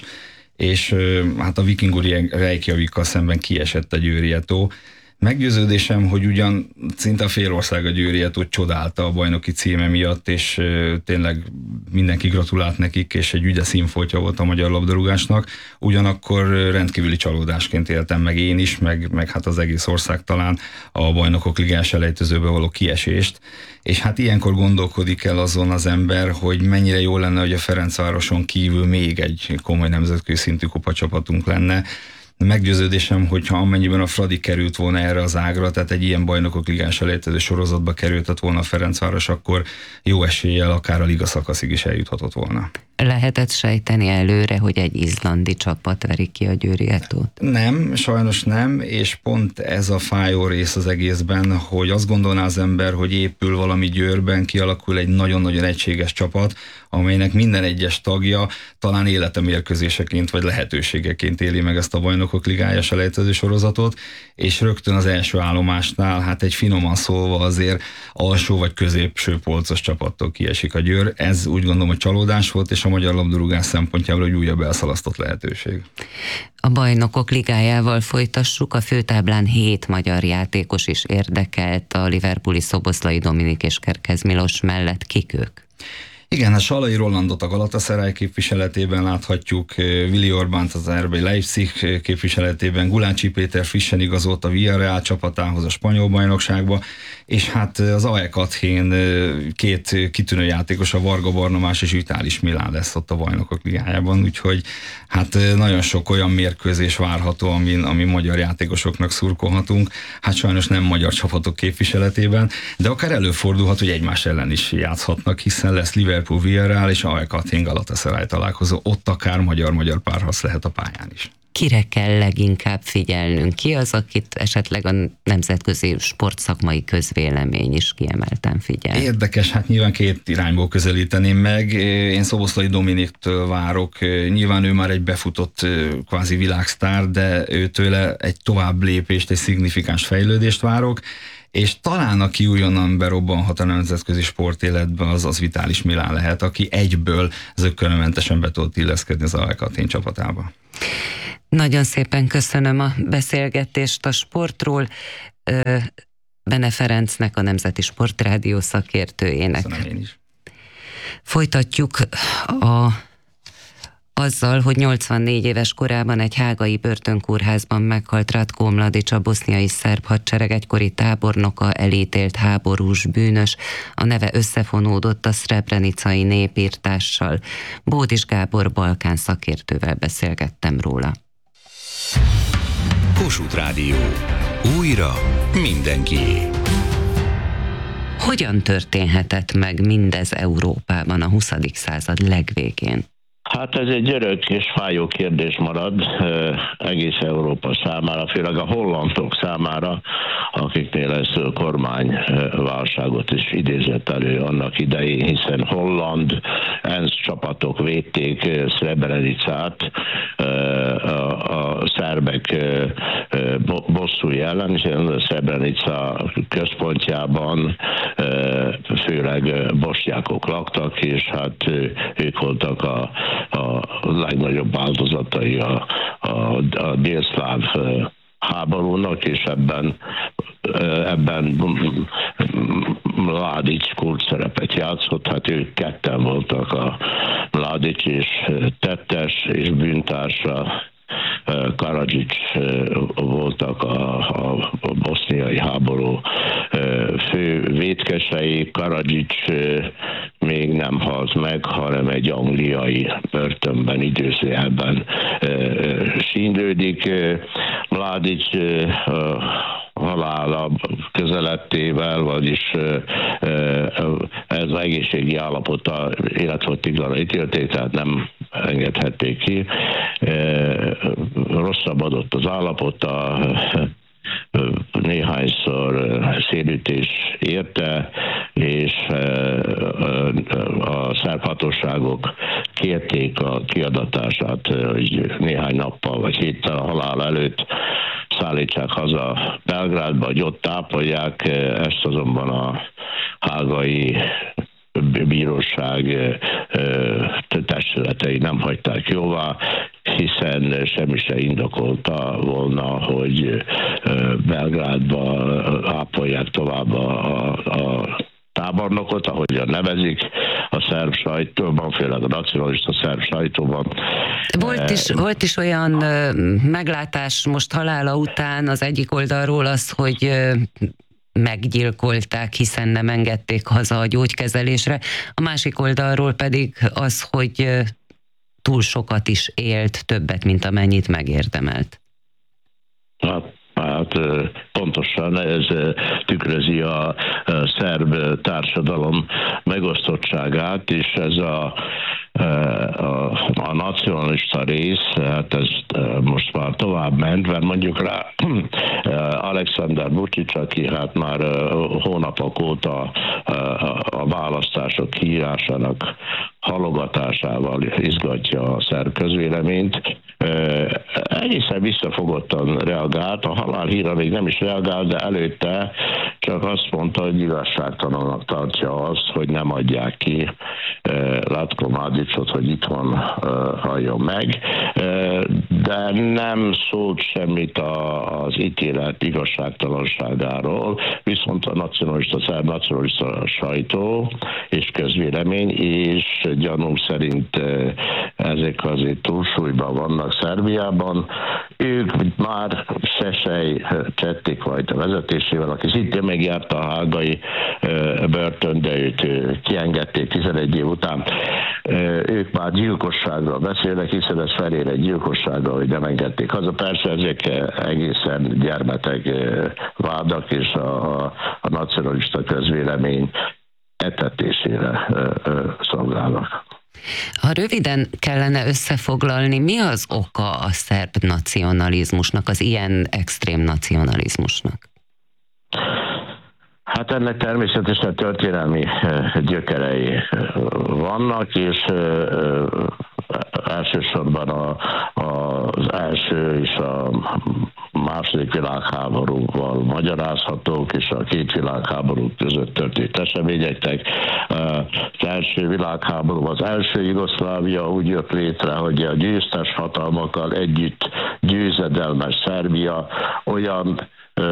és hát a Viking Reykjavikkal szemben kiesett a Győri Eto. Meggyőződésem, hogy ugyan szinte a fél ország a Győri Etót csodálta a bajnoki címe miatt, és tényleg mindenki gratulált nekik, és egy ügyes színfoltja volt a magyar labdarúgásnak. Ugyanakkor rendkívüli csalódásként éltem meg én is, meg, meg hát az egész ország talán a Bajnokok Ligás elejtezőbe való kiesést. És hát ilyenkor gondolkodik el azon az ember, hogy mennyire jó lenne, hogy a Ferencvároson kívül még egy komoly nemzetközi szintű kupacsapatunk lenne. Meggyőződésem, hogyha amennyiben a Fradi került volna erre az ágra, tehát egy ilyen Bajnokok Ligás elejtező sorozatba kerültet volna a Ferencváros, akkor jó eséllyel akár a liga szakaszig is eljuthatott volna. Lehetett sejteni előre, hogy egy izlandi csapat veri ki a Győri Etót? Nem, sajnos nem, és pont ez a fájó rész az egészben, hogy azt gondolná az ember, hogy épül valami Győrben, kialakul egy nagyon-nagyon egységes csapat, amelynek minden egyes tagja talán életemérkőzéseként vagy lehetőségeként éli meg ezt a Bajnokok Ligája selejtező sorozatot, és rögtön az első állomásnál, hát egy finoman szólva azért alsó vagy középső polcos csapattól kiesik a Győr. Ez úgy gondolom, hogy csalódás volt, és a magyar labdarúgás szempontjából egy újabb elszalasztott lehetőség. A Bajnokok Ligájával folytassuk, a főtáblán hét magyar játékos is érdekelt, a liverpooli Szoboszlai Dominik és Kerkez Milos mellett. Kik ők? Igen, a Salai Rolandot a Galatasaray képviseletében láthatjuk, Willi Orbánt az er bé Leipzig képviseletében, Gulácsi Péter frissen igazolt a Villarreal csapatához a spanyol bajnokságba, és hát az á e ká Athén két kitűnő játékos, a Varga Barnabás és Vitális Milán lesz ott a Bajnokok Ligájában, úgyhogy hát nagyon sok olyan mérkőzés várható, ami, ami magyar játékosoknak szurkolhatunk, hát sajnos nem magyar csapatok képviseletében, de akár előfordulhat, hogy egymás ellen is játszhatnak, hiszen lesz Liverpool Villarreal és á e ká Athén Galatasaray találkozó, ott akár magyar-magyar párharc lehet a pályán is. Kire kell leginkább figyelnünk? Ki az, akit esetleg a nemzetközi sportszakmai közvélemény is kiemelten figyel? Érdekes, hát nyilván két irányból közelíteném meg. Én Szoboszlai Dominiktől várok. Nyilván ő már egy befutott kvázi világsztár, de őtőle egy tovább lépést, egy szignifikáns fejlődést várok. És talán aki újonnan berobbanhat a nemzetközi sportéletbe, az az Vitális Milán lehet, aki egyből zökkenőmentesen be tudott illeszkedni az á e ká Athén csapatába. Nagyon szépen köszönöm a beszélgetést a sportról. Bene Ferencnek, a Nemzeti Sportrádió szakértőjének. Köszönöm én is. Folytatjuk a, azzal, hogy nyolcvannégy éves korában egy hágai börtönkórházban meghalt Ratko Mladic, a boszniai szerb hadsereg egykori tábornoka, elítélt háborús bűnös. A neve összefonódott a szrebrenicai népírtással. Bódis Gábor balkán szakértővel beszélgettem róla. Kossuth Rádió. Újra mindenkié. Hogyan történhetett meg mindez Európában a huszadik század legvégén? Hát ez egy örök és fájó kérdés marad egész Európa számára, főleg a hollandok számára, akiknél ez kormányválságot is idézett elő annak idején, hiszen holland ENSZ csapatok védték Srebrenicát a, a szerbek bosszúja ellen, és a Srebrenica központjában főleg bosnyákok laktak, és hát ők voltak a a legnagyobb áldozatai a, a, a délszláv háborúnak, és ebben, ebben Mladic kulcs szerepet játszott, hát ők ketten voltak, a Mladic és tettes és bűntársa Karadzsics voltak a, a boszniai háború fő vétkesei. Karadzsics még nem halt meg, hanem egy angliai börtönben, időzőjelben sínlődik. Mladic halála közelettével, vagyis ez az egészségi állapota életfogytiglanra ítélték, tehát nem engedhették ki. Rosszabbodott az állapota, néhányszor szélütés érte, és a szerb hatóságok kérték a kiadatását, hogy néhány nappal vagy héttel a halál előtt szállítsák haza Belgrádba, hogy ott tápolják, ezt azonban a hágai bíróság testületei nem hagyták jóvá, hiszen semmi se indokolta volna, hogy Belgrádba ápolják tovább a, a tábornokot, ahogyan nevezik a szerb sajtóban, főleg a nacionalista szerb sajtóban. Volt is, volt is olyan meglátás most halála után az egyik oldalról az, hogy meggyilkolták, hiszen nem engedték haza a gyógykezelésre. A másik oldalról pedig az, hogy túl sokat is élt, többet, mint amennyit megérdemelt. Hát, hát pontosan ez tükrözi a szerb társadalom megosztottságát, és ez a A, a nacionalista rész, hát ez most már tovább ment, mert mondjuk rá Alexander Vučić, aki hát már hónapok óta a választások kiírásának halogatásával izgatja a szerb közvéleményt, egészen visszafogottan reagált, a halálhírra még nem is reagált, de előtte csak azt mondta, hogy igazságtalannak tartja azt, hogy nem adják ki Ratko Mladićot, hogy itthon halljon meg, de nem szólt semmit az ítélet igazságtalanságáról, viszont a nacionalista, szerb nacionalista sajtó és közvélemény és gyanúm szerint ezek azért túlsúlyban vannak Szerbiában. Ők már Szesely Csettékvajta vezetésével, aki szintén megjárta a hágai börtön, de őt kiengedték tizenegy év után. Ők már gyilkosságról beszélnek, hiszen ez felér egy gyilkossággal, hogy nem engedték haza. Persze ezek egészen gyermetek vádak, és a, a nacionalista közvélemény etetésére szolgálnak. Ha röviden kellene összefoglalni, mi az oka a szerb nacionalizmusnak, az ilyen extrém nacionalizmusnak? Hát ennek természetesen történelmi gyökerei vannak, és elsősorban a, az első és a második világháborúval magyarázhatók, és a két világháború között történt eseményeknek. Az első világháború, az első Jugoszlávia úgy jött létre, hogy a győztes hatalmakkal együtt győzedelmes Szerbia olyan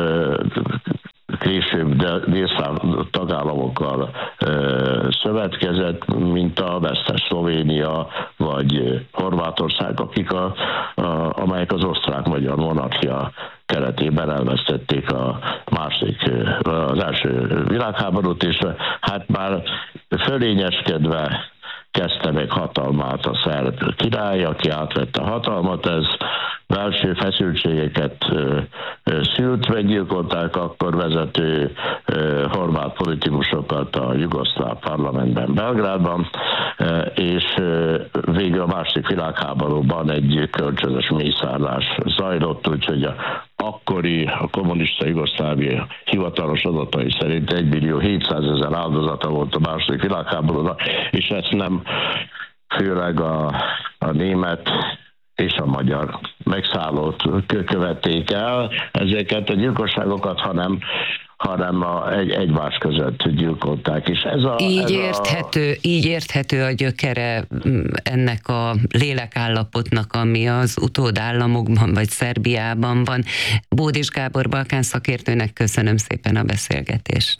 később délszláv tagállamokkal ö, szövetkezett, mint a vesztes Szlovénia vagy Horvátország, akik a, a, amelyek az osztrák-magyar monarchia keretében elvesztették a második, az első világháborút, és hát már fölényeskedve kezdte meg hatalmát a szerb király, aki átvette a hatalmat. Ez belső feszültségeket ö, ö, szült, meggyilkolták akkor vezető ö, horvát politikusokat a jugoszláv parlamentben, Belgrádban, ö, és ö, végül a második világháborúban egy kölcsönös mészárlás zajlott, úgyhogy a akkori a kommunista Jugoszlávia hivatalos adatai szerint egy millió hétszázezer áldozata volt a második világháborúnak, és ezt nem főleg a, a német és a magyar megszállót követték el ezeket a gyilkosságokat, hanem hanem a, egy, egymás között gyilkolták. És ez a, így, ez érthető, a... így érthető a gyökere ennek a lélekállapotnak, ami az utódállamokban vagy Szerbiában van. Bódis Gábor balkán szakértőnek köszönöm szépen a beszélgetést.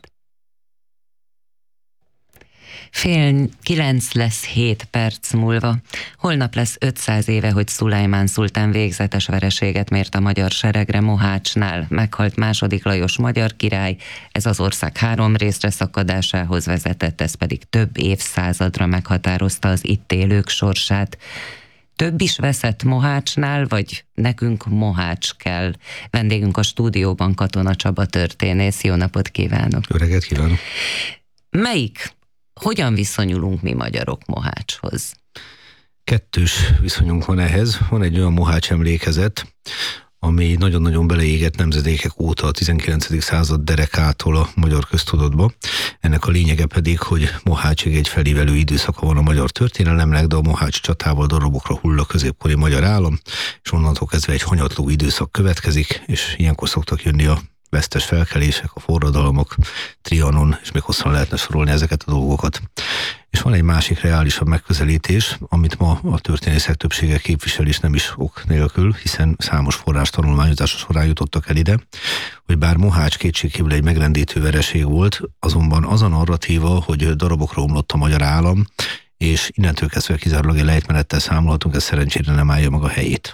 Fél kilenc lesz hét perc múlva. Holnap lesz ötszáz éve, hogy Szulajmán szultán végzetes vereséget mért a magyar seregre Mohácsnál. Meghalt második Lajos magyar király, ez az ország három részre szakadásához vezetett, ez pedig több évszázadra meghatározta az itt élők sorsát. Több is veszett Mohácsnál, vagy nekünk Mohács kell? Vendégünk a stúdióban Katona Csaba történész. Jó napot kívánok! Jó reggelt kívánok! Melyik Hogyan viszonyulunk mi magyarok Mohácshoz? Kettős viszonyunk van ehhez. Van egy olyan Mohács emlékezet, ami nagyon-nagyon beleégett nemzedékek óta a tizenkilencedik század derekától a magyar köztudatba. Ennek a lényege pedig, hogy Mohácsig egy felívelő időszaka van a magyar történelemnek, de a Mohács csatával darabokra hull a középkori magyar állam, és onnantól kezdve egy hanyatló időszak következik, és ilyenkor szoktak jönni a vesztes felkelések, a forradalmak, Trianon, és még hosszan lehetne sorolni ezeket a dolgokat. És van egy másik reálisabb megközelítés, amit ma a történészek többsége képvisel, és nem is ok nélkül, hiszen számos forrás tanulmányozása során jutottak el ide, hogy bár Mohács kétségkívül egy megrendítő vereség volt, azonban az a narratíva, hogy darabokra omlott a magyar állam, és innentől kezdve kizárólag egy lejtmenettel számolhatunk, ez szerencsére nem állja meg a helyét.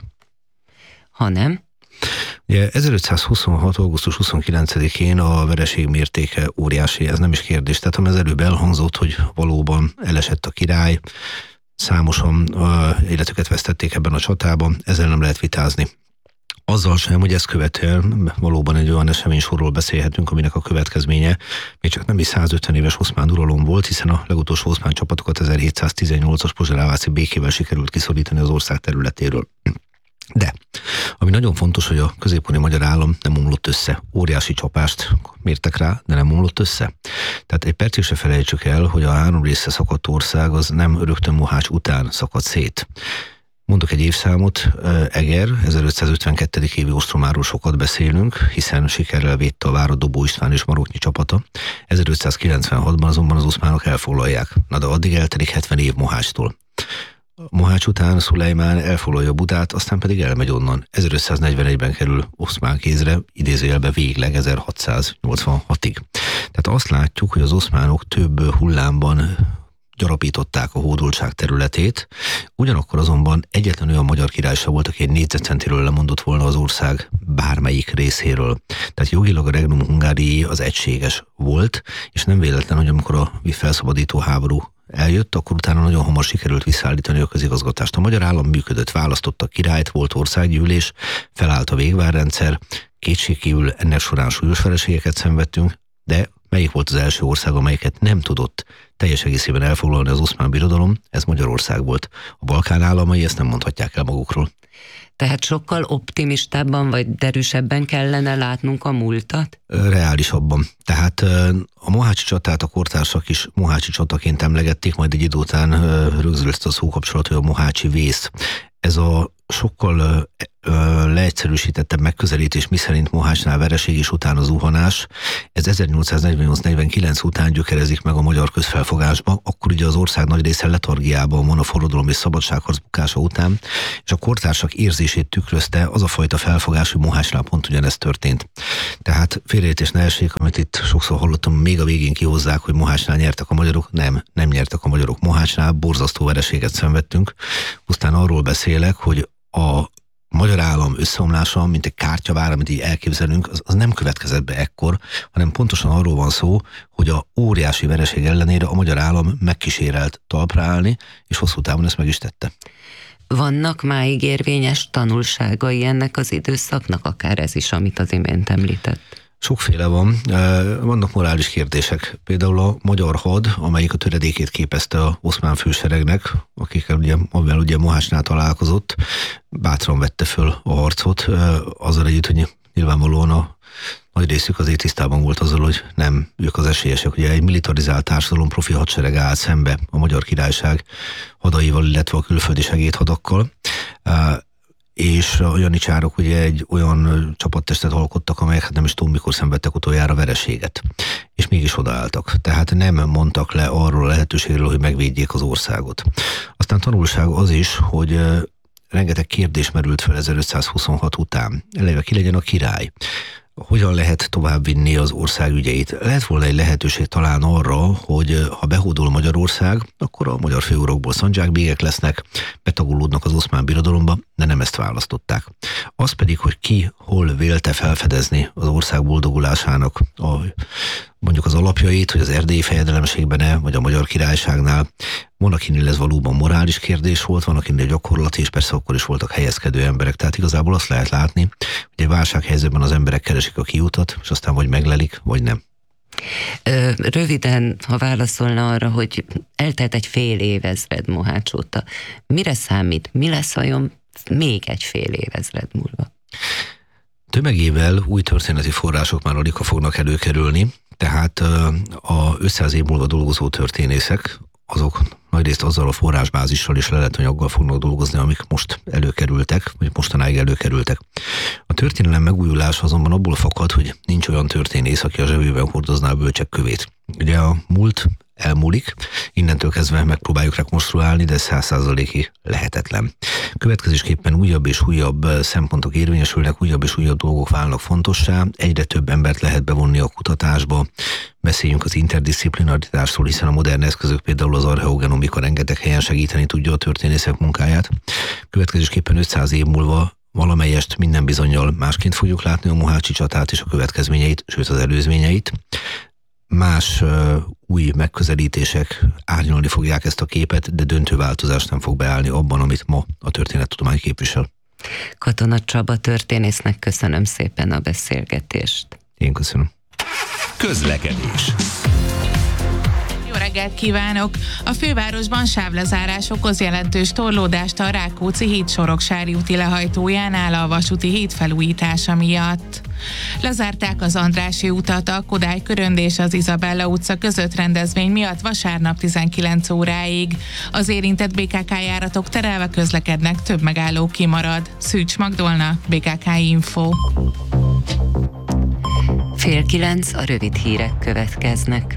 Ha nem? Ugye ezerötszázhuszonhat. augusztus huszonkilencedikén a vereség mértéke óriási, ez nem is kérdés. Tehát ami az előbb elhangzott, hogy valóban elesett a király, számosan uh, életüket vesztették ebben a csatában, ezzel nem lehet vitázni. Azzal sem, hogy ezt követően valóban egy olyan eseménysorról beszélhetünk, aminek a következménye még csak nem is százötven éves oszmán uralom volt, hiszen a legutolsó oszmán csapatokat ezerhétszáztizennyolcas pozseráváci békével sikerült kiszorítani az ország területéről. De, ami nagyon fontos, hogy a középkori magyar állam nem omlott össze. Óriási csapást mértek rá, de nem omlott össze. Tehát egy percig se felejtsük el, hogy a három részre szakadt ország az nem rögtön Mohács után szakadt szét. Mondok egy évszámot, Eger, ezerötszázötvenkettő. évi ostromáról sokat beszélünk, hiszen sikerrel védte a várat Dobó István és Maroknyi csapata. ezerötszázkilencvenhatban azonban az oszmánok elfoglalják. Na de addig eltelik hetven év Mohácstól. Mohács után Szulejmán elfoglalja Budát, aztán pedig elmegy onnan. ezerötszáznegyvenegyben kerül oszmán kézre, idézőjelbe végleg ezerhatszáznyolcvanhatig. Tehát azt látjuk, hogy az oszmánok több hullámban gyarapították a hódoltság területét, ugyanakkor azonban egyetlen olyan magyar király sem volt, aki egy négyzetcentiről lemondott volna az ország bármelyik részéről. Tehát jogilag a Regnum Hungáriae az egységes volt, és nem véletlen, hogy amikor a felszabadító háború eljött, akkor utána nagyon hamar sikerült visszaállítani a közigazgatást. A magyar állam működött, választottak királyt, volt országgyűlés, felállt a végvárrendszer, kétségkívül ennek során súlyos vereségeket szenvedtünk, de melyik volt az első ország, amelyiket nem tudott teljes egészében elfoglalni az Oszmán Birodalom? Ez Magyarország volt. A Balkán államai ezt nem mondhatják el magukról. Tehát sokkal optimistábban vagy derűsebben kellene látnunk a múltat? Reálisabban. Tehát a mohácsi csatát a kortársak is mohácsi csataként emlegették, majd egy idő után rögzült a szókapcsolat, hogy a mohácsi vész. Ez a sokkal leegyszerűsítettebb megközelítés, miszerint Mohácsnál vereség és utána zuhanás, ez ezernyolcszáznegyvennyolc negyvenkilenc után gyökerezik meg a magyar közfelfogásba, akkor ugye az ország nagy része letargiában van a forradalom és szabadságharc bukása után, és a kortársak érzését tükrözte az a fajta felfogás, hogy Mohácsnál pont ugyanezt történt. Tehát félreértés ne essék, amit itt sokszor hallottam, még a végén kihozzák, hogy Mohácsnál nyertek a magyarok. Nem, nem nyertek a magyarok Mohácsnál, borzasztó vereséget szenvedtünk. Aztán arról beszélek, hogy a magyar állam összeomlása, mint egy kártyavár, amit így elképzelünk, az, az nem következett be ekkor, hanem pontosan arról van szó, hogy a óriási vereség ellenére a magyar állam megkísérelt talpra állni, és hosszú távon ezt meg is tette. Vannak máig érvényes tanulságai ennek az időszaknak, akár ez is, amit az imént említett? Sokféle van. Vannak morális kérdések. Például a magyar had, amelyik a töredékét képezte az oszmán főseregnek, akikkel ugye, amivel ugye Mohácsnál találkozott, bátran vette föl a harcot, azzal együtt, hogy nyilvánvalóan a nagy részük azért tisztában volt azzal, hogy nem ők az esélyesek. Ugye egy militarizált társadalom, profi hadsereg állt szembe a Magyar Királyság hadaival, illetve a külföldi segédhadakkal, és a janicsárok ugye egy olyan csapattestet alkottak, amelyek hát nem is tudom, mikor szenvedtek utoljára vereséget. És mégis odaálltak. Tehát nem mondtak le arról a lehetőségről, hogy megvédjék az országot. Aztán tanulság az is, hogy rengeteg kérdés merült fel ezerötszázhuszonhat után. Eleve ki legyen a király? Hogyan lehet továbbvinni az ország ügyeit? Lehet volna egy lehetőség talán arra, hogy ha behódol Magyarország, akkor a magyar főurakból szandzsákbégek lesznek, betagolódnak az Oszmán Birodalomba, de nem ezt választották. Az pedig, hogy ki hol vélte felfedezni az ország boldogulásának a, mondjuk az alapjait, hogy az erdélyi fejedelemségben-e, vagy a Magyar Királyságnál. Van, akinél ez valóban morális kérdés volt, van, akinél gyakorlati, és persze akkor is voltak helyezkedő emberek. Tehát igazából azt lehet látni, hogy egy válsághelyzetben az emberek keresik a kiutat, és aztán vagy meglelik, vagy nem. Röviden, ha válaszolna arra, hogy eltelt egy fél évezred Mohács óta, mire számít? Mi lesz vajon még egy fél évezred múlva? Tömegével új történeti források már alig fognak előkerülni, tehát a ötszáz év múlva dolgozó történészek, azok nagyrészt azzal a forrásbázissal és leletanyaggal fognak dolgozni, amik most előkerültek, vagy mostanáig előkerültek. A történelem megújulása azonban abból fakad, hogy nincs olyan történész, aki a zsebében hordozná a bölcsek kövét. Ugye a múlt elmúlik, innentől kezdve megpróbáljuk rekonstruálni, de száz százalékig lehetetlen. Következésképpen újabb és újabb szempontok érvényesülnek, újabb és újabb dolgok válnak fontossá, egyre több embert lehet bevonni a kutatásba, beszéljünk az interdisziplinaritásról, hiszen a modern eszközök, például az archeogenomika rengeteg helyen segíteni tudja a történészek munkáját. Következésképpen ötszáz év múlva valamelyest minden bizonnyal másként fogjuk látni a mohácsi csatát és a következményeit, sőt az előzményeit. Más uh, új megközelítések árnyalni fogják ezt a képet, de döntő változás nem fog beállni abban, amit ma a történettudomány képvisel. Katona Csaba történésznek köszönöm szépen a beszélgetést. Én köszönöm. Közlekedés. Jó reggelt! reggelt kívánok! A fővárosban sávlezárás okoz jelentős torlódást a Rákóczi híd Soroksári úti lehajtójánál a vasúti híd felújítása miatt. Lezárták az Andrássy utat a Kodály körönd és az Izabella utca között rendezvény miatt vasárnap tizenkilenc óráig. Az érintett bé ká ká járatok terelve közlekednek, több megálló kimarad. Szűcs Magdolna, bé ká ká Info. Fél kilenc, a rövid hírek következnek.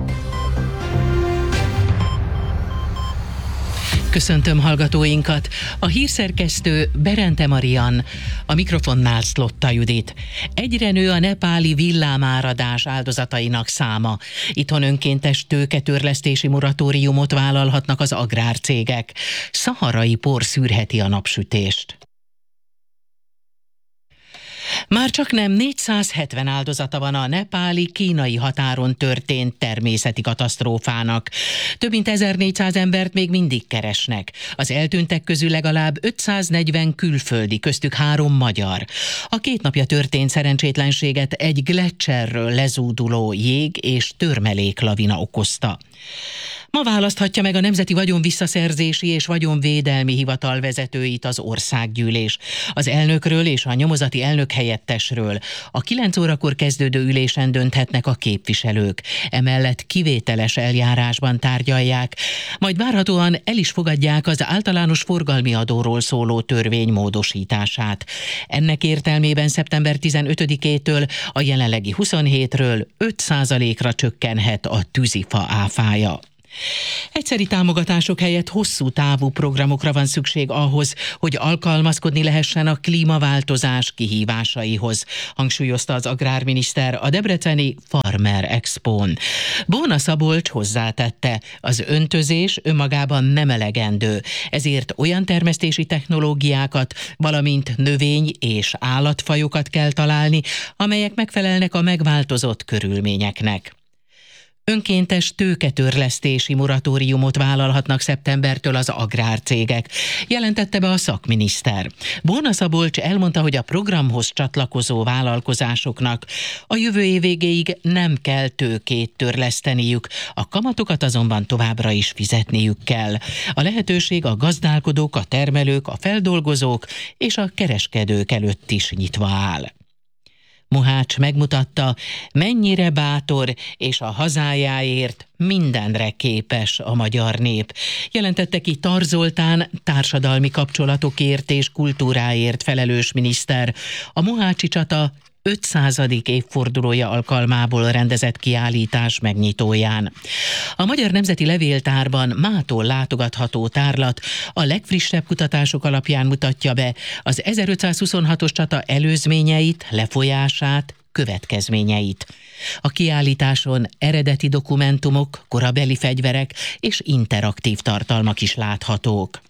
Köszöntöm hallgatóinkat! A hírszerkesztő Berente Marian, a mikrofonnál Szlotta Judit. Egyre nő a nepáli villámáradás áldozatainak száma. Itthon önkéntes tőketörlesztési moratóriumot vállalhatnak az agrárcégek. Szaharai por szűrheti a napsütést. Már csak nem négyszázhetven áldozata van a nepáli-kínai határon történt természeti katasztrófának. Több mint ezernégyszáz embert még mindig keresnek. Az eltűntek közül legalább ötszáznegyven külföldi, köztük három magyar. A két napja történt szerencsétlenséget egy gleccserről lezúduló jég- és törmeléklavina okozta. Ma választhatja meg a Nemzeti Vagyonvisszaszerzési és Vagyonvédelmi Hivatal vezetőit az országgyűlés. Az elnökről és a nyomozati elnök helyettesről a kilenc órakor kezdődő ülésen dönthetnek a képviselők. Emellett kivételes eljárásban tárgyalják, majd várhatóan el is fogadják az általános forgalmi adóról szóló törvény módosítását. Ennek értelmében szeptember tizenötödikétől a jelenlegi huszonhétről öt százalékra csökkenhet a tűzifa áfája. Egyszeri támogatások helyett hosszú távú programokra van szükség ahhoz, hogy alkalmazkodni lehessen a klímaváltozás kihívásaihoz, hangsúlyozta az agrárminiszter a debreceni Farmer Expón. Bóna Szabolcs hozzátette, az öntözés önmagában nem elegendő, ezért olyan termesztési technológiákat, valamint növény- és állatfajokat kell találni, amelyek megfelelnek a megváltozott körülményeknek. Önkéntes tőketörlesztési moratóriumot vállalhatnak szeptembertől az agrárcégek, jelentette be a szakminiszter. Bóna Szabolcs elmondta, hogy a programhoz csatlakozó vállalkozásoknak a jövő év végéig nem kell tőkét törleszteniük, a kamatokat azonban továbbra is fizetniük kell. A lehetőség a gazdálkodók, a termelők, a feldolgozók és a kereskedők előtt is nyitva áll. Mohács megmutatta, mennyire bátor és a hazájáért mindenre képes a magyar nép. Jelentette ki Tar Zoltán, társadalmi kapcsolatokért és kultúráért felelős miniszter a mohácsi csata ötszázadik évfordulója alkalmából rendezett kiállítás megnyitóján. A Magyar Nemzeti Levéltárban mától látogatható tárlat a legfrissebb kutatások alapján mutatja be az ezerötszázhuszonhatos csata előzményeit, lefolyását, következményeit. A kiállításon eredeti dokumentumok, korabeli fegyverek és interaktív tartalmak is láthatók.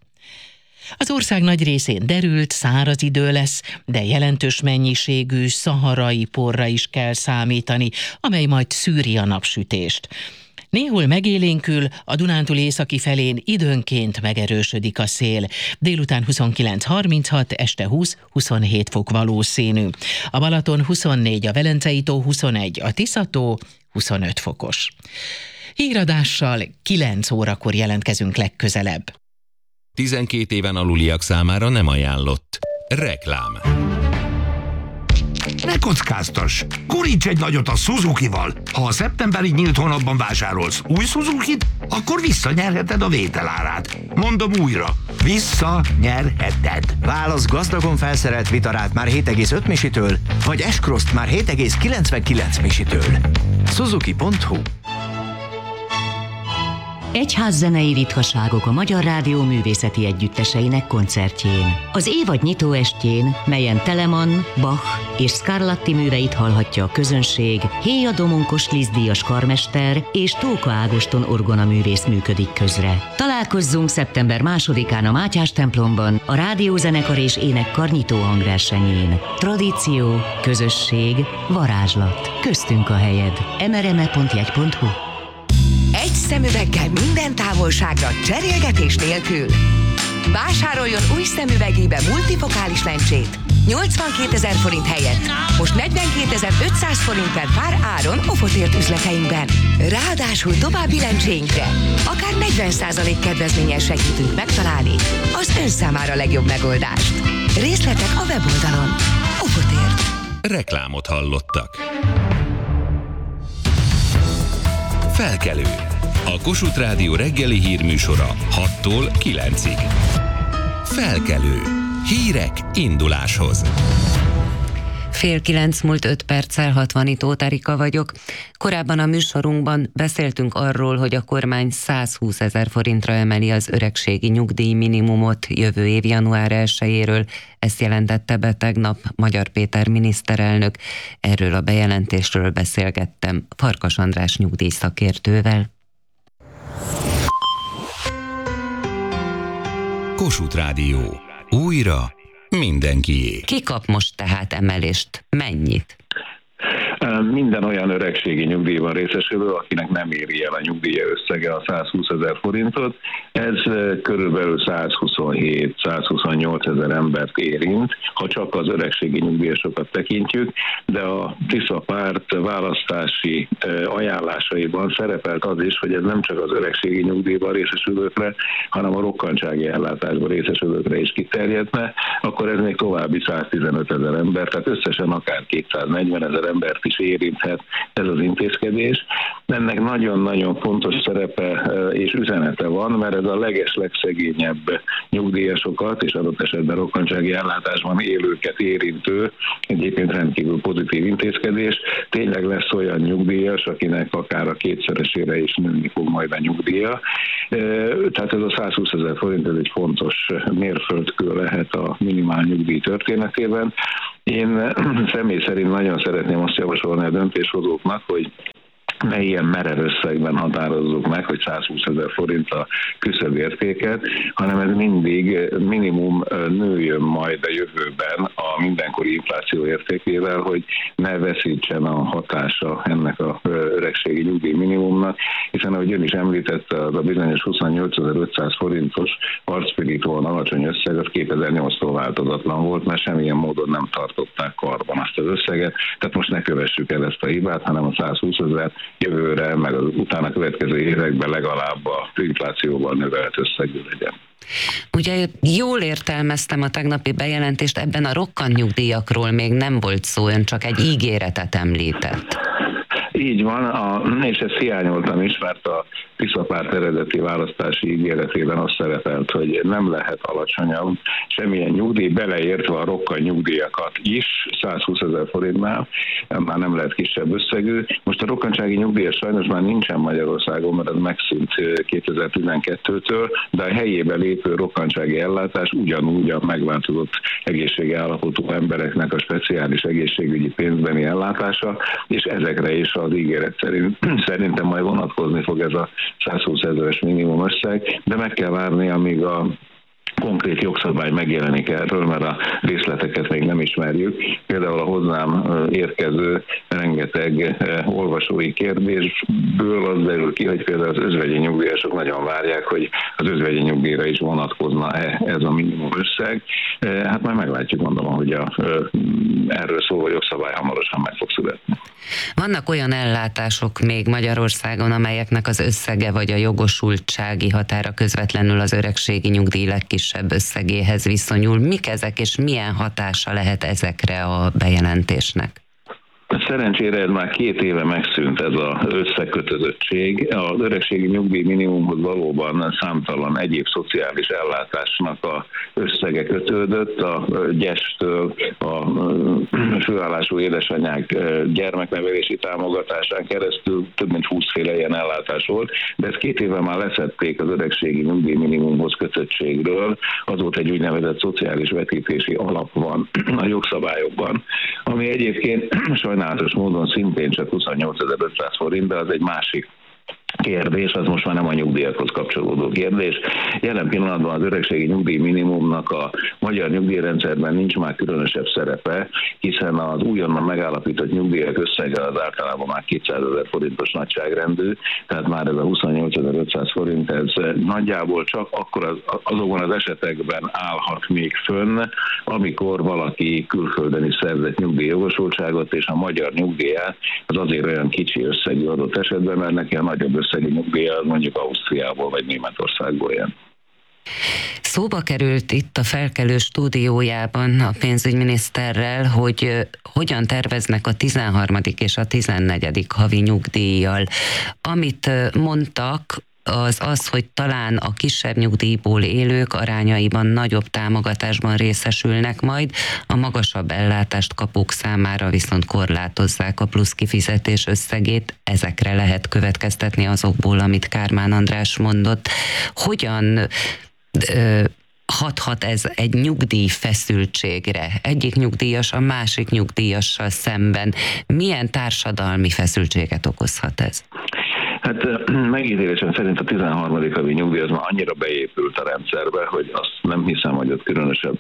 Az ország nagy részén derült, száraz idő lesz, de jelentős mennyiségű szaharai porra is kell számítani, amely majd szűri a napsütést. Néhol megélénkül, a Dunántúl északi felén időnként megerősödik a szél. Délután huszonkilenc harminchat, este húsz-huszonhét fok valószínű. A Balaton huszonnégy, a Velencei tó huszonegy, a Tisza-tó huszonöt fokos. Híradással kilenc órakor jelentkezünk legközelebb. tizenkét éven aluliak számára nem ajánlott. Reklám. Ne kockáztass! Guríts egy nagyot a Suzukival! Ha a szeptemberi nyílt hónapban vásárolsz új Suzukit, akkor visszanyerheted a vételárát. Mondom újra, visszanyerheted. Válasz gazdagon felszerelt Vitarát már hét egész öt misitől, vagy S-Cross-t már hét egész kilencvenkilenc misitől. Suzuki pont hu. Egyházzenei ritkaságok a Magyar Rádió művészeti együtteseinek koncertjén. Az évad nyitó estjén, melyen Telemann, Bach és Scarlatti műveit hallhatja a közönség, Héja Domonkos Liszt-díjas karmester és Tóka Ágoston orgonaművész működik közre. Találkozzunk szeptember másodikán a Mátyás templomban a rádiózenekar és énekkar nyitó hangversenyén. Tradíció, közösség, varázslat. Köztünk a helyed. em er em e pont jegy pont hu. Egy szemüveggel minden távolságra, cserélgetés nélkül. Vásároljon új szemüvegébe multifokális lencsét nyolcvankétezer forint helyett most negyvenkétezer-ötszáz forint per pár áron Ofotért üzleteinkben. Ráadásul további lencséinkre akár negyven százalék kedvezménnyel segítünk megtalálni az ön számára legjobb megoldást. Részletek a weboldalon. Ofotért. Reklámot hallottak. Felkelő. A Kossuth Rádió reggeli hírműsora hattól kilencig. Felkelő. Hírek induláshoz. Fél kilenc múlt öt perccel, hatvan Tóth Erika vagyok. Korábban a műsorunkban beszéltünk arról, hogy a kormány százhúszezer forintra emeli az öregségi nyugdíj minimumot jövő év január elsejéről. Ezt jelentette be tegnap Magyar Péter miniszterelnök. Erről a bejelentésről beszélgettem Farkas András nyugdíjszakértővel. Kossuth Rádió. Újra mindenkié. Ki kap most tehát emelést? Mennyit? Minden olyan öregségi nyugdíjban részesülő, akinek nem éri el a nyugdíja összege a százhúszezer forintot. Ez körülbelül százhuszonhét-százhuszonnyolc ezer embert érint, ha csak az öregségi nyugdíjasokat tekintjük, de a Tisza párt választási ajánlásaiban szerepelt az is, hogy ez nem csak az öregségi nyugdíjban részesülőkre, hanem a rokkantsági ellátásban részesülőkre is kiterjedne, akkor ez még további száztizenöt ezer ember, tehát összesen akár kétszáznegyven ezer embert is érinthet ez az intézkedés. Ennek nagyon-nagyon fontos szerepe és üzenete van, mert ez a leges legszegényebb nyugdíjasokat és adott esetben rokkantsági ellátásban élőket érintő, egyébként rendkívül pozitív intézkedés. Tényleg lesz olyan nyugdíjas, akinek akár a kétszeresére is nőni fog majd a nyugdíja. Tehát ez a százhúszezer forint, ez egy fontos mérföldkő lehet a minimál nyugdíj történetében. Én személy szerint nagyon szeretném azt javasolni a döntéshozóknak, hogy ne ilyen merev összegben határozzuk meg, hogy százhúszezer forint a küszöbértéket, hanem ez mindig minimum nőjön majd a jövőben a mindenkori infláció értékével, hogy ne veszítsen a hatása ennek a öregségi nyugdíj minimumnak, hiszen ahogy ön is említette, az a bizonyos huszonnyolcezer-ötszáz forintos arcpirítóan alacsony összeg, az kétezer-nyolctól változatlan volt, mert semmilyen módon nem tartották karban azt az összeget, tehát most ne kövessük el ezt a hibát, hanem a százhúszezer jövőre, meg az utána következő években legalább a inflációval növelt összegű legyen. Ugye jól értelmeztem a tegnapi bejelentést, ebben a rokkant nyugdíjakról még nem volt szó, ön csak egy ígéretet említett. Így van, a, és ezt hiányoltam is, mert a Tisza párt eredeti választási ígéretében azt szerepelt, hogy nem lehet alacsonyabb semmilyen nyugdíj, beleértve a rokkant nyugdíjakat is, százhúszezer forintnál, már nem lehet kisebb összegű. Most a rokkantsági nyugdíja sajnos már nincsen Magyarországon, mert az megszűnt kétezer-tizenkettőtől, de a helyébe lépő rokkantsági ellátás ugyanúgy a megváltozott egészségi állapotú embereknek a speciális egészségügyi pénzbeni ellátása, és ezekre is az ígéret szerint szerintem majd vonatkozni fog ez a százhúszezeres minimum összeg, de meg kell várni, amíg a konkrét jogszabály megjelenik erről, mert a részleteket még nem ismerjük. Például a hozzám érkező rengeteg olvasói kérdésből az derül ki, hogy például az özvegyi nyugdíjasok nagyon várják, hogy az özvegyi nyugdíjra is vonatkozna-e ez a minimum összeg. Hát már meglátjuk, gondolom, hogy a, erről szóló jogszabály hamarosan meg fog születni. Vannak olyan ellátások még Magyarországon, amelyeknek az összege vagy a jogosultsági határa közvetlenül az öregségi nyugdíj legkisebb összegéhez viszonyul. Mik ezek, és milyen hatása lehet ezekre a bejelentésnek? Szerencsére ez már két éve megszűnt ez az összekötözöttség. Az öregségi nyugdíj minimumhoz valóban számtalan egyéb szociális ellátásnak a összege kötődött, a gyestől a főállású édesanyák gyermeknevelési támogatásán keresztül több mint húszféle ilyen ellátás volt, de ezt két éve már leszették az öregségi nyugdíj minimumhoz kötöttségről. Azóta egy úgynevezett szociális vetítési alap van a jogszabályokban, ami egyébként sajnálatos módon szintén csak huszonnyolcezer-ötszáz forint, de az egy másik kérdés, az most már nem a nyugdíjakhoz kapcsolódó kérdés. Jelen pillanatban az öregségi nyugdíj minimumnak a magyar nyugdíjrendszerben nincs már különösebb szerepe, hiszen az újonnan megállapított nyugdíjak összege az általában már kétszázezer forintos nagyságrendű, tehát már ez a huszonnyolcezer-ötszáz forint, ez nagyjából csak akkor az, azokban az esetekben állhat még fönn, amikor valaki külföldön is szerzett nyugdíjjogosultságot, és a magyar nyugdíját az azért olyan kicsi összegű adott esetben, mert neki a nagyobb összegű nyugdíja mondjuk Ausztriából vagy Németországból jön. Szóba került itt a Felkelő stúdiójában a pénzügyminiszterrel, hogy hogyan terveznek a tizenharmadik és a tizennegyedik havi nyugdíjjal. Amit mondtak, az az, hogy talán a kisebb nyugdíjból élők arányaiban nagyobb támogatásban részesülnek majd, a magasabb ellátást kapók számára viszont korlátozzák a plusz kifizetés összegét. Ezekre lehet következtetni azokból, amit Kármán András mondott. Hogyan ö, hathat ez egy nyugdíj feszültségre? Egyik nyugdíjas a másik nyugdíjassal szemben. Milyen társadalmi feszültséget okozhat ez? Hát megítélésem szerint a tizenharmadik havi nyugdíj az már annyira beépült a rendszerbe, hogy azt nem hiszem, hogy ott különösebb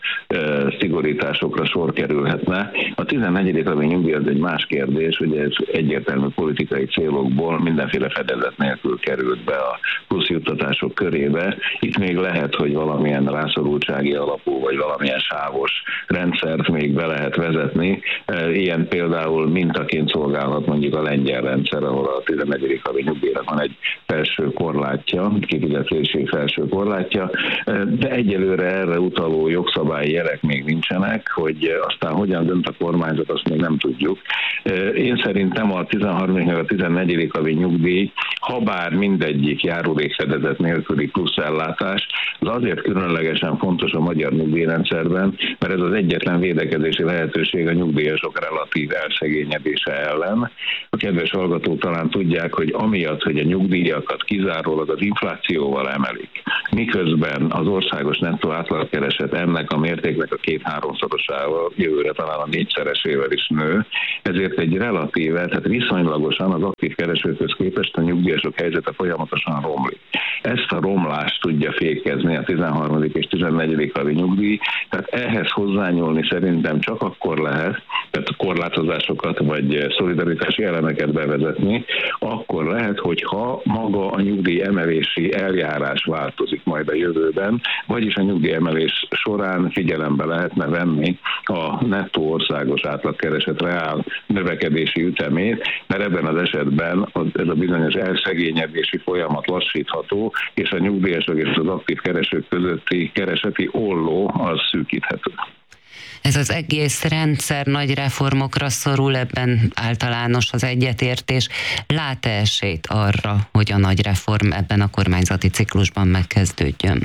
szigorításokra sor kerülhetne. A tizennegyedik havi nyugdíj az egy más kérdés, ugye ez egyértelmű politikai célokból mindenféle fedezet nélkül került be a plusz juttatások körébe. Itt még lehet, hogy valamilyen rászorultsági alapú, vagy valamilyen sávos rendszert még be lehet vezetni. Ilyen például mintaként szolgálhat mondjuk a lengyel rendszer, ahol a tizennegyedik havi nyugdíjnak van egy felső korlátja, kifizetési felső korlátja, de egyelőre erre utaló jogszabályi jelek még nincsenek, hogy aztán hogyan dönt a kormányzat, azt még nem tudjuk. Én szerintem a tizenharmadik meg a tizennegyedik havi nyugdíj, ha bár mindegyik járulékfedezet nélküli plusz ellátás, az azért különlegesen fontos a magyar nyugdíjrendszerben, mert ez az egyetlen védekezési lehetőség a nyugdíjasok relatív elszegényedése ellen. A kedves hallgatók talán tudják, hogy amiatt, hogy a nyugdíjakat kizárólag az inflációval emelik, miközben az országos nettó átlagkereset ennek a mértéknek a két-háromszorosával, jövőre talán a négyszeresével is nő, ezért egy relatíve, tehát viszonylagosan az aktív keresőkhöz képest a nyugdíjasok helyzete folyamatosan romlik. Ezt a romlást tudja fékezni a tizenharmadik és tizennegyedik havi nyugdíj, tehát ehhez hozzányúlni szerintem csak akkor lehet, tehát korlátozásokat vagy szolidaritási elemeket bevezetni, akkor lehet, hogyha maga a nyugdíj emelési eljárás változik majd a jövőben, vagyis a nyugdíj emelés során figyelembe lehetne venni a nettó országos átlagkereset reál növekedési ütemét, mert ebben az esetben az, ez a bizonyos elszegényedési folyamat lassítható, és a nyugdíjasok és az aktív keresők közötti kereseti olló az szűkíthető. Ez az egész rendszer nagy reformokra szorul, ebben általános az egyetértés. Lát-e esélyt arra, hogy a nagy reform ebben a kormányzati ciklusban megkezdődjön?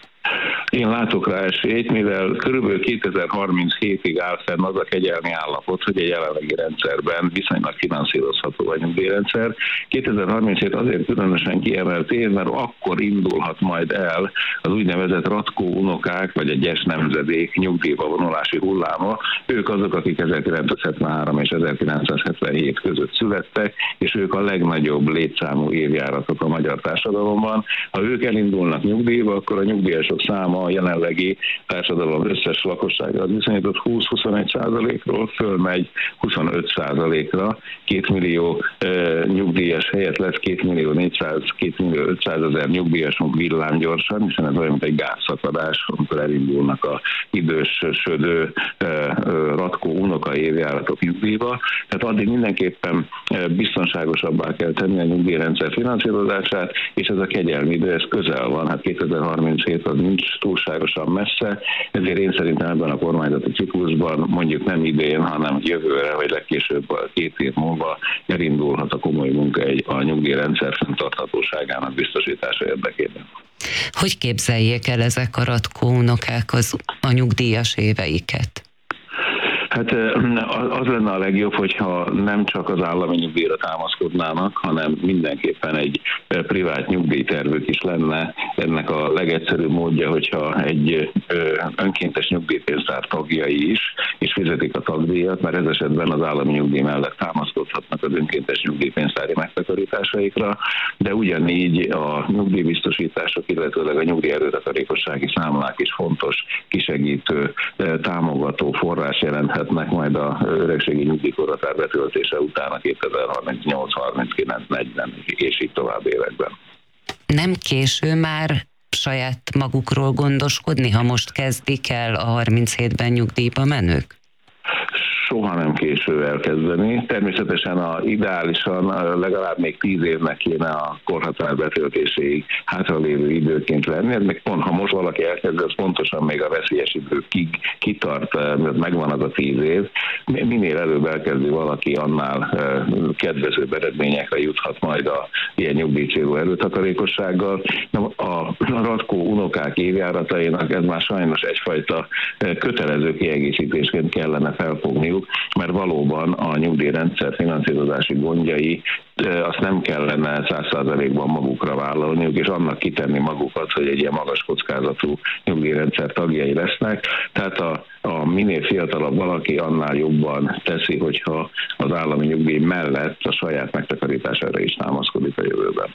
Én látok rá esélyt, mivel körülbelül kétezer-harminchétig áll fenn az a kegyelmi állapot, hogy a jelenlegi rendszerben viszonylag finanszírozható a nyugdíjrendszer. kétezer-harminchét azért különösen kiemelt év, mert akkor indulhat majd el az úgynevezett Ratkó unokák, vagy a gyes nemzedék nyugdíjba vonulási hulláma. Ők azok, akik ezerkilencszázhetvenhárom és ezerkilencszázhetvenhét között születtek, és ők a legnagyobb létszámú évjáratok a magyar társadalomban. Ha ők elindulnak nyugdíjba, akkor a nyugdíjasok száma a jelenlegi társadalom összes lakossága az viszonyított húsz-huszonegy százalékról fölmegy huszonöt százalékra, két millió e, nyugdíjas helyett lesz két millió négyszáz, két millió ötszázezer nyugdíjasunk villámgyorsan, hiszen ez olyan, mint egy gázszakadás, amikor elindulnak a idősödő e, e, Ratkó unoka évjáratok nyugdíjba. Tehát addig mindenképpen biztonságosabbá kell tenni a nyugdíjrendszer finanszírozását, és ez a kegyelmi idő, ez közel van, hát kétezer-harminchét az nincs túlságosan messze, ezért én szerintem ebben a kormányzati ciklusban mondjuk nem idén, hanem jövőre, vagy legkésőbb két év múlva elindulhat a komoly munka egy a nyugdíjrendszer fenntarthatóságának biztosítása érdekében. Hogy képzeljék el ezek a Ratkó unokák az a nyugdíjas éveiket? Hát az lenne a legjobb, hogyha nem csak az állami nyugdíjra támaszkodnának, hanem mindenképpen egy privát nyugdíjtervük is lenne. Ennek a legegyszerűbb módja, hogyha egy önkéntes nyugdíjpénztár tagjai is, és fizetik a tagdíjat, mert ez esetben az állami nyugdíj mellett támaszkodhatnak az önkéntes nyugdíjpénztári megtakarításaikra, de ugyanígy a nyugdíjbiztosítások, illetőleg a nyugdíjerőtakarékossági számlák is fontos, kisegítő, támogató forrás jelenthetnek majd a öregségi nyugdíjkorhatár betöltése után a kétezer-harmincnyolc, harminckilenc, negyven és így tovább években. Nem késő már saját magukról gondoskodni, ha most kezdik el a harminchétben nyugdíjba menők? Soha nem késő elkezdeni. Természetesen a ideálisan legalább még tíz évnek kéne a korhatár betöltéséig hátralévő időként lenni. Ez még pont, ha most valaki elkezd, az pontosan még a veszélyes időkig kitart, mert megvan az a tíz év. Minél előbb elkezdi valaki, annál kedvezőbb eredményekre juthat majd a ilyen nyugdíjcélú erőtakarékossággal. A ratkó unokák évjáratainak ez már sajnos egyfajta kötelező kiegészítésként kellene felfogniuk, mert valóban a nyugdíjrendszer finanszírozási gondjai azt nem kellene száz százalékban magukra vállalniuk, és annak kitenni magukat, hogy egy ilyen magas kockázatú nyugdíjrendszer tagjai lesznek. Tehát a, a minél fiatalabb valaki, annál jobban teszi, hogyha az állami nyugdíj mellett a saját megtakarítására is támaszkodik a jövőben.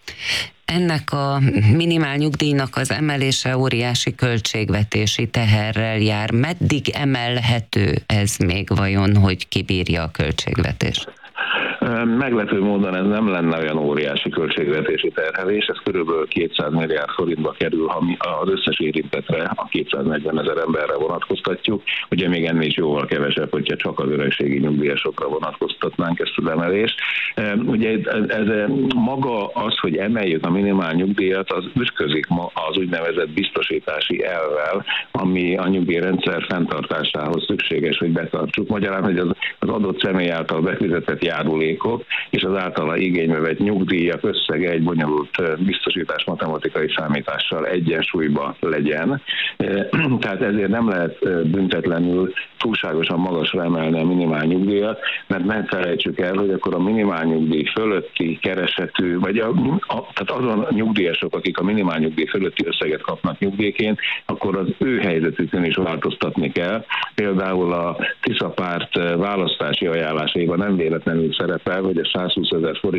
Ennek a minimál nyugdíjnak az emelése óriási költségvetési teherrel jár. Meddig emelhető ez még vajon, hogy kibírja a költségvetést? Meglepő módon ez nem lenne olyan óriási költségvetési terhelés, ez körülbelül kétszáz milliárd forintba kerül, ha mi az összes érintettre, a kétszáznegyven ezer emberre vonatkoztatjuk. Ugye még ennél is jóval kevesebb, hogyha csak az öregségi nyugdíjasokra vonatkoztatnánk ezt az emelést. Ugye ez maga az, hogy emeljük a minimál nyugdíjat, az ütközik az úgynevezett biztosítási elvvel, ami a nyugdíjrendszer fenntartásához szükséges, hogy betartsuk. Magyarán, hogy az, az adott személy által befizetett járulékok és az általa igénybe vett nyugdíjak összege egy bonyolult biztosítás matematikai számítással egyensúlyban legyen. Tehát ezért nem lehet büntetlenül túlságosan magasra emelni a minimál nyugdíjat, mert nem felejtsük el, hogy akkor a minimál nyugdíj fölötti keresetű, vagy a, a, tehát azon nyugdíjasok, akik a minimál nyugdíj fölötti összeget kapnak nyugdíjként, akkor az ő helyzetükön is változtatni kell. Például a Tisza párt választási ajánlásaiban nem véletlenül szerepel, hogy a százhúsz ezer forint